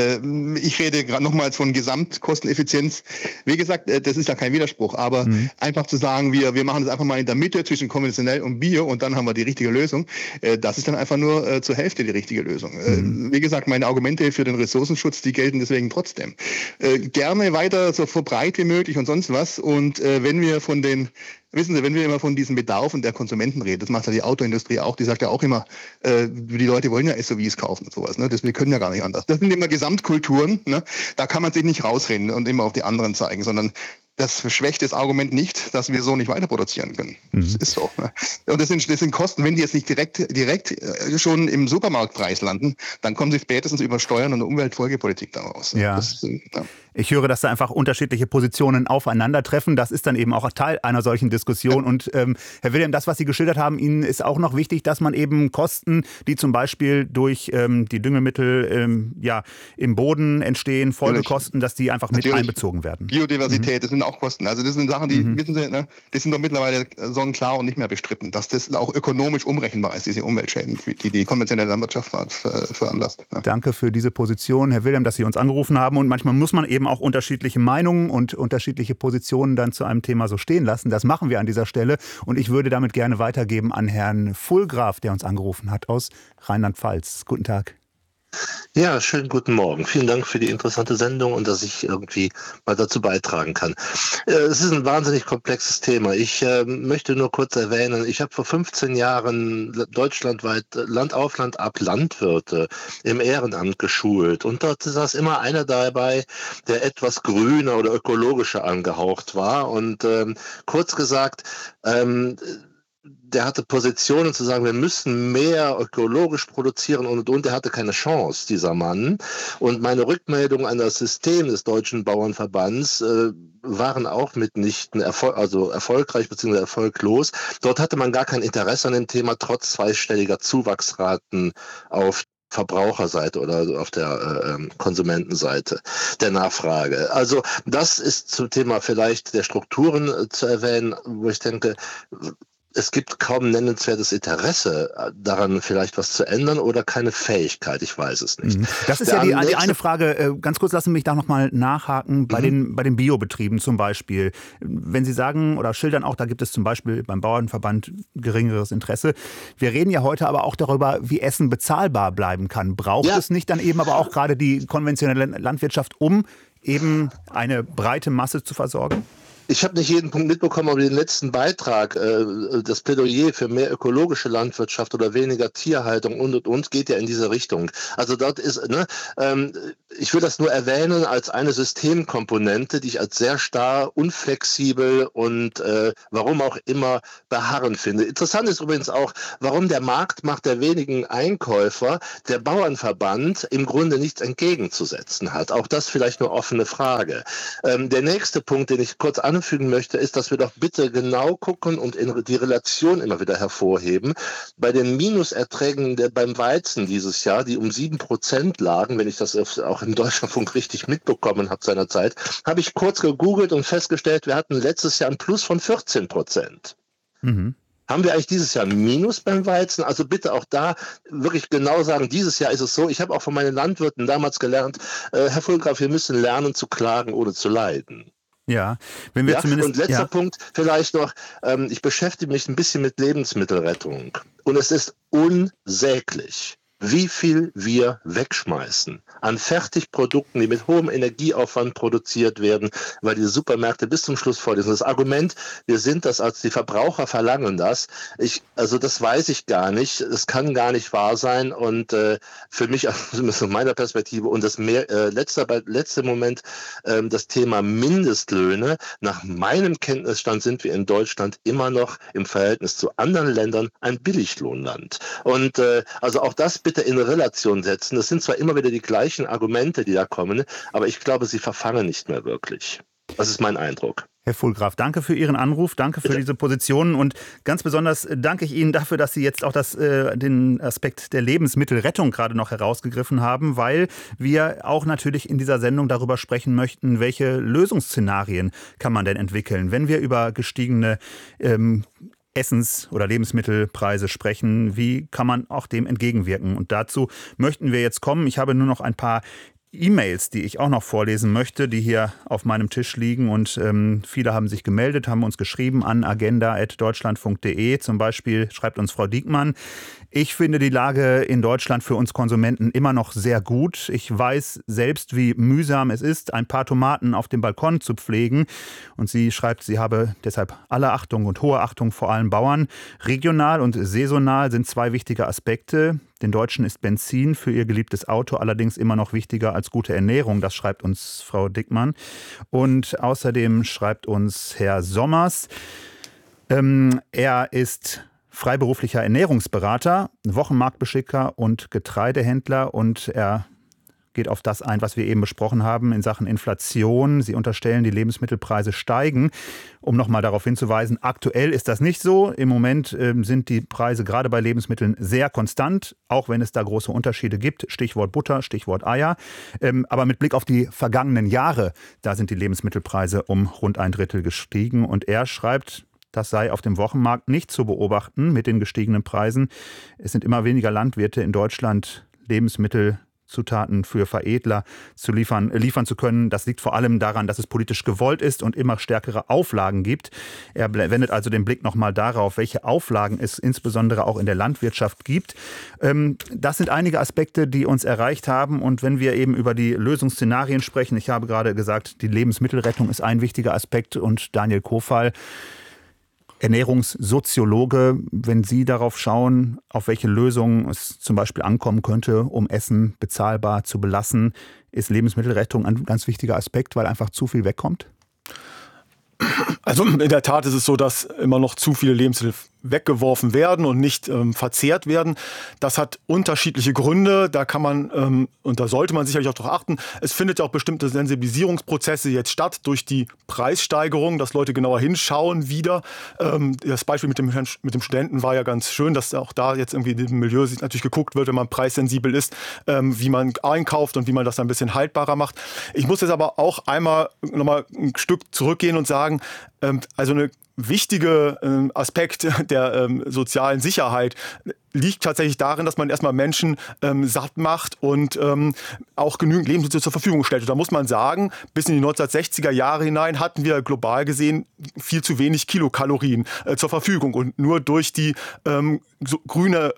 Ich rede gerade nochmals von Gesamtkosteneffizienz. Wie gesagt, das ist ja kein Widerspruch, aber einfach zu sagen, wir machen das einfach mal in der Mitte zwischen konventionell und Bio und dann haben wir die richtige Lösung, das ist dann einfach nur zur Hälfte die richtige Lösung. Wie gesagt, meine Argumente für den Ressourcenschutz, die gelten deswegen trotzdem. Gerne weiter so breit wie möglich und sonst was. Und wenn wir wenn wir immer von diesem Bedarf und der Konsumenten reden, das macht ja die Autoindustrie auch, die sagt ja auch immer, die Leute wollen ja SUVs kaufen und sowas, ne? Wir können ja gar nicht anders. Das sind immer Gesamtkulturen, ne? Da kann man sich nicht rausreden und immer auf die anderen zeigen, sondern das schwächt das Argument nicht, dass wir so nicht weiter produzieren können. Das ist so. Ne? Und das sind Kosten, wenn die jetzt nicht direkt schon im Supermarktpreis landen, dann kommen sie spätestens über Steuern und Umweltfolgepolitik daraus. Ja. Ich höre, dass da einfach unterschiedliche Positionen aufeinandertreffen. Das ist dann eben auch Teil einer solchen Diskussion. Und Herr Wilhelm, das, was Sie geschildert haben, Ihnen ist auch noch wichtig, dass man eben Kosten, die zum Beispiel durch die Düngemittel im Boden entstehen, Folgekosten, dass die einfach mit einbezogen werden. Biodiversität, das sind auch Kosten. Also das sind Sachen, die wissen Sie, ne, die sind doch mittlerweile sonnenklar und nicht mehr bestritten, dass das auch ökonomisch umrechenbar ist, diese Umweltschäden, die konventionelle Landwirtschaft veranlasst. Ja. Danke für diese Position, Herr Wilhelm, dass Sie uns angerufen haben. Und manchmal muss man eben auch unterschiedliche Meinungen und unterschiedliche Positionen dann zu einem Thema so stehen lassen. Das machen wir an dieser Stelle. Und ich würde damit gerne weitergeben an Herrn Fulgraf, der uns angerufen hat aus Rheinland-Pfalz. Guten Tag. Ja, schönen guten Morgen. Vielen Dank für die interessante Sendung und dass ich irgendwie mal dazu beitragen kann. Es ist ein wahnsinnig komplexes Thema. Ich möchte nur kurz erwähnen, ich habe vor 15 Jahren deutschlandweit Land auf Land ab Landwirte im Ehrenamt geschult und dort saß immer einer dabei, der etwas grüner oder ökologischer angehaucht war und kurz gesagt, der hatte Positionen zu sagen, wir müssen mehr ökologisch produzieren und. Der hatte keine Chance, dieser Mann. Und meine Rückmeldungen an das System des Deutschen Bauernverbands waren auch mitnichten erfolgreich bzw. erfolglos. Dort hatte man gar kein Interesse an dem Thema, trotz zweistelliger Zuwachsraten auf Verbraucherseite oder auf der Konsumentenseite der Nachfrage. Also das ist zum Thema vielleicht der Strukturen zu erwähnen, wo ich denke, es gibt kaum nennenswertes Interesse daran, vielleicht was zu ändern oder keine Fähigkeit, ich weiß es nicht. Das ist ja die eine Frage, ganz kurz lassen Sie mich da nochmal nachhaken, bei den Biobetrieben zum Beispiel. Wenn Sie sagen oder schildern auch, da gibt es zum Beispiel beim Bauernverband geringeres Interesse. Wir reden ja heute aber auch darüber, wie Essen bezahlbar bleiben kann. Braucht es nicht dann eben aber auch gerade die konventionelle Landwirtschaft, um eben eine breite Masse zu versorgen? Ich habe nicht jeden Punkt mitbekommen, aber den letzten Beitrag, das Plädoyer für mehr ökologische Landwirtschaft oder weniger Tierhaltung und geht ja in diese Richtung. Also dort ist, ich will das nur erwähnen als eine Systemkomponente, die ich als sehr starr, unflexibel und warum auch immer beharrend finde. Interessant ist übrigens auch, warum der Marktmacht der wenigen Einkäufer der Bauernverband im Grunde nichts entgegenzusetzen hat. Auch das vielleicht eine offene Frage. Der nächste Punkt, den ich kurz anfügen möchte, ist, dass wir doch bitte genau gucken und die Relation immer wieder hervorheben. Bei den Minuserträgen beim Weizen dieses Jahr, die um 7% lagen, wenn ich das auch im Deutschlandfunk richtig mitbekommen habe seinerzeit, habe ich kurz gegoogelt und festgestellt, wir hatten letztes Jahr ein Plus von 14%. Mhm. Haben wir eigentlich dieses Jahr ein Minus beim Weizen? Also bitte auch da wirklich genau sagen, dieses Jahr ist es so. Ich habe auch von meinen Landwirten damals gelernt, Herr Vollgraf, wir müssen lernen zu klagen, ohne zu leiden. Ja, wenn wir zumindest. Und letzter Punkt vielleicht noch, ich beschäftige mich ein bisschen mit Lebensmittelrettung und es ist unsäglich, wie viel wir wegschmeißen an Fertigprodukten, die mit hohem Energieaufwand produziert werden, weil die Supermärkte bis zum Schluss voll sind. Das Argument, wir sind das, als die Verbraucher verlangen das, das weiß ich gar nicht, es kann gar nicht wahr sein und für mich, aus meiner Perspektive und das letzte Moment, das Thema Mindestlöhne, nach meinem Kenntnisstand sind wir in Deutschland immer noch im Verhältnis zu anderen Ländern ein Billiglohnland. Und also auch das bitte in Relation setzen. Das sind zwar immer wieder die gleichen Argumente, die da kommen, aber ich glaube, sie verfangen nicht mehr wirklich. Das ist mein Eindruck. Herr Vollgraf, danke für Ihren Anruf, danke für diese Positionen und ganz besonders danke ich Ihnen dafür, dass Sie jetzt auch den Aspekt der Lebensmittelrettung gerade noch herausgegriffen haben, weil wir auch natürlich in dieser Sendung darüber sprechen möchten, welche Lösungsszenarien kann man denn entwickeln, wenn wir über gestiegene Essens- oder Lebensmittelpreise sprechen. Wie kann man auch dem entgegenwirken? Und dazu möchten wir jetzt kommen. Ich habe nur noch ein paar E-Mails, die ich auch noch vorlesen möchte, die hier auf meinem Tisch liegen und viele haben sich gemeldet, haben uns geschrieben an agenda@deutschlandfunk.de. Zum Beispiel schreibt uns Frau Diekmann: Ich finde die Lage in Deutschland für uns Konsumenten immer noch sehr gut. Ich weiß selbst, wie mühsam es ist, ein paar Tomaten auf dem Balkon zu pflegen. Und sie schreibt, sie habe deshalb alle Achtung und hohe Achtung vor allen Bauern. Regional und saisonal sind zwei wichtige Aspekte. Den Deutschen ist Benzin für ihr geliebtes Auto allerdings immer noch wichtiger als gute Ernährung. Das schreibt uns Frau Dickmann. Und außerdem schreibt uns Herr Sommers, er ist freiberuflicher Ernährungsberater, Wochenmarktbeschicker und Getreidehändler und er geht auf das ein, was wir eben besprochen haben in Sachen Inflation. Sie unterstellen, die Lebensmittelpreise steigen. Um nochmal darauf hinzuweisen, aktuell ist das nicht so. Im Moment sind die Preise gerade bei Lebensmitteln sehr konstant, auch wenn es da große Unterschiede gibt. Stichwort Butter, Stichwort Eier. Aber mit Blick auf die vergangenen Jahre, da sind die Lebensmittelpreise um rund 1/3 gestiegen. Und er schreibt, das sei auf dem Wochenmarkt nicht zu beobachten mit den gestiegenen Preisen. Es sind immer weniger Landwirte in Deutschland, Lebensmittelzutaten für Veredler liefern zu können. Das liegt vor allem daran, dass es politisch gewollt ist und immer stärkere Auflagen gibt. Er wendet also den Blick nochmal darauf, welche Auflagen es insbesondere auch in der Landwirtschaft gibt. Das sind einige Aspekte, die uns erreicht haben. Und wenn wir eben über die Lösungsszenarien sprechen, ich habe gerade gesagt, die Lebensmittelrettung ist ein wichtiger Aspekt und Daniel Kofal, Ernährungssoziologe, wenn Sie darauf schauen, auf welche Lösungen es zum Beispiel ankommen könnte, um Essen bezahlbar zu belassen, ist Lebensmittelrettung ein ganz wichtiger Aspekt, weil einfach zu viel wegkommt? Also in der Tat ist es so, dass immer noch zu viele Lebensmittel weggeworfen werden und nicht verzehrt werden. Das hat unterschiedliche Gründe. Da kann man, und da sollte man sicherlich auch darauf achten, es findet ja auch bestimmte Sensibilisierungsprozesse jetzt statt durch die Preissteigerung, dass Leute genauer hinschauen wieder. Das Beispiel mit dem Studenten war ja ganz schön, dass auch da jetzt irgendwie in dem Milieu sich natürlich geguckt wird, wenn man preissensibel ist, wie man einkauft und wie man das dann ein bisschen haltbarer macht. Ich muss jetzt aber auch einmal nochmal ein Stück zurückgehen und sagen, also eine wichtige Aspekt der sozialen Sicherheit liegt tatsächlich darin, dass man erstmal Menschen satt macht und auch genügend Lebensmittel zur Verfügung stellt. Und da muss man sagen, bis in die 1960er Jahre hinein hatten wir global gesehen viel zu wenig Kilokalorien zur Verfügung. Und nur durch die grüne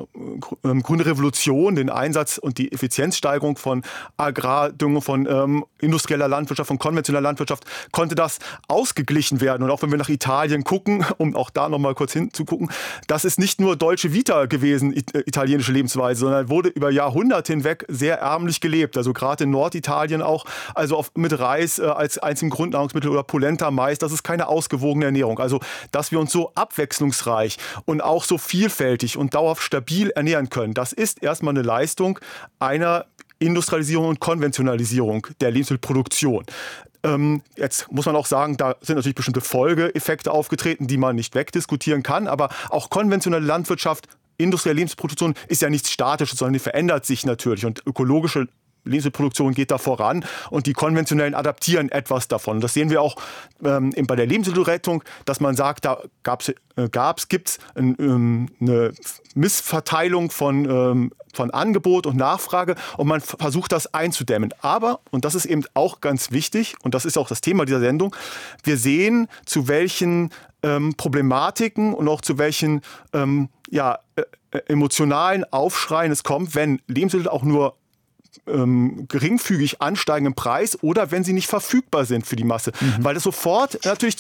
Revolution, den Einsatz und die Effizienzsteigerung von Agrardüngung, von industrieller Landwirtschaft, von konventioneller Landwirtschaft, konnte das ausgeglichen werden. Und auch wenn wir nach Italien gucken, um auch da nochmal kurz hinzugucken, das ist nicht nur Dolce Vita gewesen, italienische Lebensweise, sondern wurde über Jahrhunderte hinweg sehr ärmlich gelebt. Also gerade in Norditalien auch, also mit Reis als einzigem Grundnahrungsmittel oder Polenta, Mais, das ist keine ausgewogene Ernährung. Also, dass wir uns so abwechslungsreich und auch so vielfältig und dauerhaft stabil ernähren können, das ist erstmal eine Leistung einer Industrialisierung und Konventionalisierung der Lebensmittelproduktion. Jetzt muss man auch sagen, da sind natürlich bestimmte Folgeeffekte aufgetreten, die man nicht wegdiskutieren kann, aber auch konventionelle Landwirtschaft, industrielle Lebensmittelproduktion ist ja nichts Statisches, sondern die verändert sich natürlich und ökologische Lebensmittelproduktion geht da voran und die konventionellen adaptieren etwas davon. Das sehen wir auch bei der Lebensmittelrettung, dass man sagt, da gibt es eine Missverteilung von Angebot und Nachfrage und man versucht das einzudämmen. Aber, und das ist eben auch ganz wichtig und das ist auch das Thema dieser Sendung, wir sehen, zu welchen Problematiken und auch zu welchen emotionalen Aufschreien es kommt, wenn Lebensmittel auch nur geringfügig ansteigen im Preis oder wenn sie nicht verfügbar sind für die Masse. Weil das sofort natürlich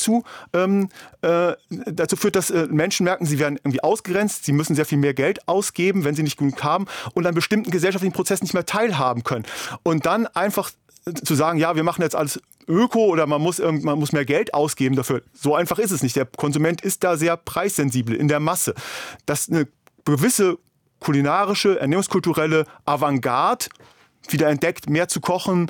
dazu führt, dass Menschen merken, sie werden irgendwie ausgegrenzt, sie müssen sehr viel mehr Geld ausgeben, wenn sie nicht genug haben und an bestimmten gesellschaftlichen Prozessen nicht mehr teilhaben können. Und dann einfach zu sagen, ja, wir machen jetzt alles öko oder man muss mehr Geld ausgeben dafür. So einfach ist es nicht. Der Konsument ist da sehr preissensibel in der Masse. Dass eine gewisse kulinarische, ernährungskulturelle Avantgarde wieder entdeckt, mehr zu kochen,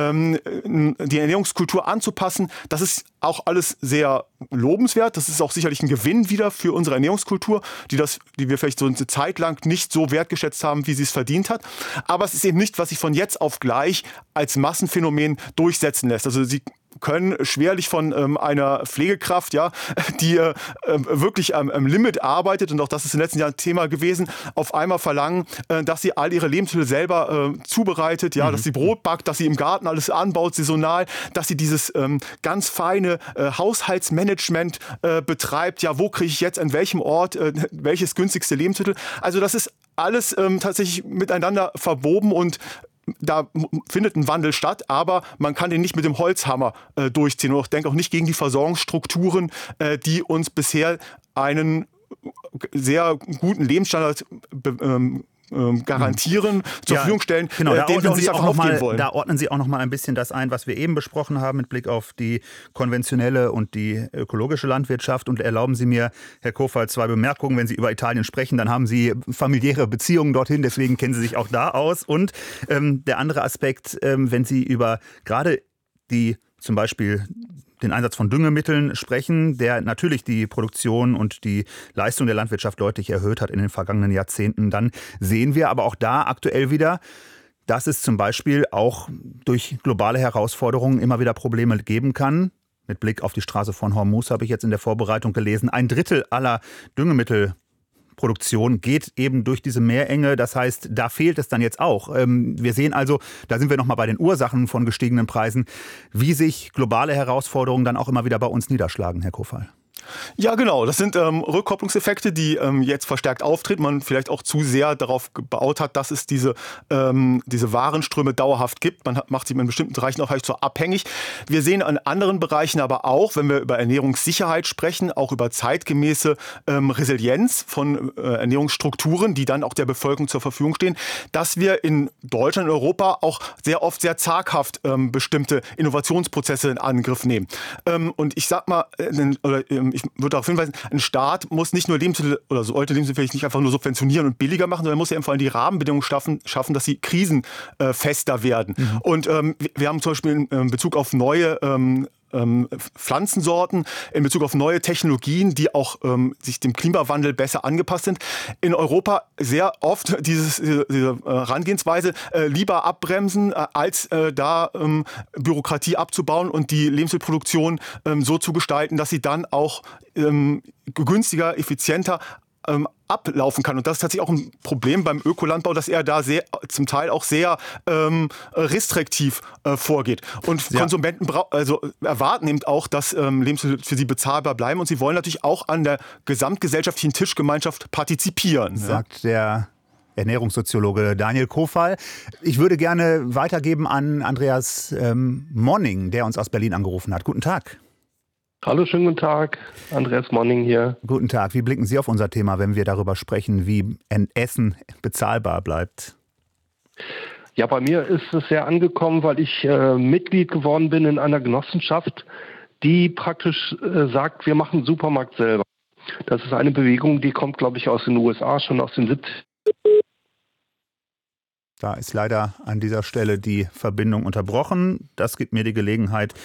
die Ernährungskultur anzupassen. Das ist auch alles sehr lobenswert. Das ist auch sicherlich ein Gewinn wieder für unsere Ernährungskultur, die wir vielleicht so eine Zeit lang nicht so wertgeschätzt haben, wie sie es verdient hat. Aber es ist eben nicht, was sich von jetzt auf gleich als Massenphänomen durchsetzen lässt. Also Sie können schwerlich von einer Pflegekraft, ja, die wirklich am Limit arbeitet, und auch das ist in den letzten Jahren Thema gewesen, auf einmal verlangen, dass sie all ihre Lebensmittel selber zubereitet, ja, dass sie Brot backt, dass sie im Garten alles anbaut, saisonal, dass sie dieses ganz feine Haushaltsmanagement betreibt, ja, wo kriege ich jetzt an welchem Ort welches günstigste Lebensmittel. Also das ist alles tatsächlich miteinander verwoben und da findet ein Wandel statt, aber man kann den nicht mit dem Holzhammer durchziehen. Und ich denke auch nicht gegen die Versorgungsstrukturen, die uns bisher einen sehr guten Lebensstandard garantieren, zur Verfügung stellen, genau, den wir auch nicht einfach aufgeben wollen. Da ordnen Sie auch noch mal ein bisschen das ein, was wir eben besprochen haben mit Blick auf die konventionelle und die ökologische Landwirtschaft. Und erlauben Sie mir, Herr Kofal, 2 Bemerkungen. Wenn Sie über Italien sprechen, dann haben Sie familiäre Beziehungen dorthin, deswegen kennen Sie sich auch da aus. Und der andere Aspekt, wenn Sie über gerade die zum Beispiel den Einsatz von Düngemitteln sprechen, der natürlich die Produktion und die Leistung der Landwirtschaft deutlich erhöht hat in den vergangenen Jahrzehnten, dann sehen wir aber auch da aktuell wieder, dass es zum Beispiel auch durch globale Herausforderungen immer wieder Probleme geben kann. Mit Blick auf die Straße von Hormuz habe ich jetzt in der Vorbereitung gelesen, 1/3 aller Düngemittelproduktion geht eben durch diese Meerenge. Das heißt, da fehlt es dann jetzt auch. Wir sehen also, da sind wir nochmal bei den Ursachen von gestiegenen Preisen, wie sich globale Herausforderungen dann auch immer wieder bei uns niederschlagen, Herr Kofal. Ja, genau. Das sind Rückkopplungseffekte, die jetzt verstärkt auftreten. Man vielleicht auch zu sehr darauf gebaut hat, dass es diese Warenströme dauerhaft gibt. Man macht sie in bestimmten Bereichen auch so abhängig. Wir sehen an anderen Bereichen aber auch, wenn wir über Ernährungssicherheit sprechen, auch über zeitgemäße Resilienz von Ernährungsstrukturen, die dann auch der Bevölkerung zur Verfügung stehen, dass wir in Deutschland und Europa auch sehr oft sehr zaghaft bestimmte Innovationsprozesse in Angriff nehmen. Und ich sag mal, ich würde darauf hinweisen, ein Staat muss nicht nur Lebensmittel oder sollte Lebensmittel vielleicht nicht einfach nur subventionieren und billiger machen, sondern muss ja vor allem die Rahmenbedingungen schaffen, dass sie krisenfester werden. Und wir haben zum Beispiel in Bezug auf neue Pflanzensorten, in Bezug auf neue Technologien, die auch sich dem Klimawandel besser angepasst sind, in Europa sehr oft diese Herangehensweise lieber abbremsen, als da Bürokratie abzubauen und die Lebensmittelproduktion so zu gestalten, dass sie dann auch günstiger, effizienter ablaufen kann. Und das ist tatsächlich auch ein Problem beim Ökolandbau, dass er da zum Teil auch sehr restriktiv vorgeht. Und Konsumenten erwarten eben auch, dass Lebensmittel für sie bezahlbar bleiben. Und sie wollen natürlich auch an der gesamtgesellschaftlichen Tischgemeinschaft partizipieren. Sagt der Ernährungssoziologe Daniel Kofal. Ich würde gerne weitergeben an Andreas Monning, der uns aus Berlin angerufen hat. Guten Tag. Hallo, schönen guten Tag. Andreas Monning hier. Guten Tag. Wie blicken Sie auf unser Thema, wenn wir darüber sprechen, wie ein Essen bezahlbar bleibt? Ja, bei mir ist es sehr angekommen, weil ich Mitglied geworden bin in einer Genossenschaft, die praktisch sagt, wir machen Supermarkt selber. Das ist eine Bewegung, die kommt, glaube ich, aus den USA, schon aus den 70ern. Da ist leider an dieser Stelle die Verbindung unterbrochen. Das gibt mir die Gelegenheit,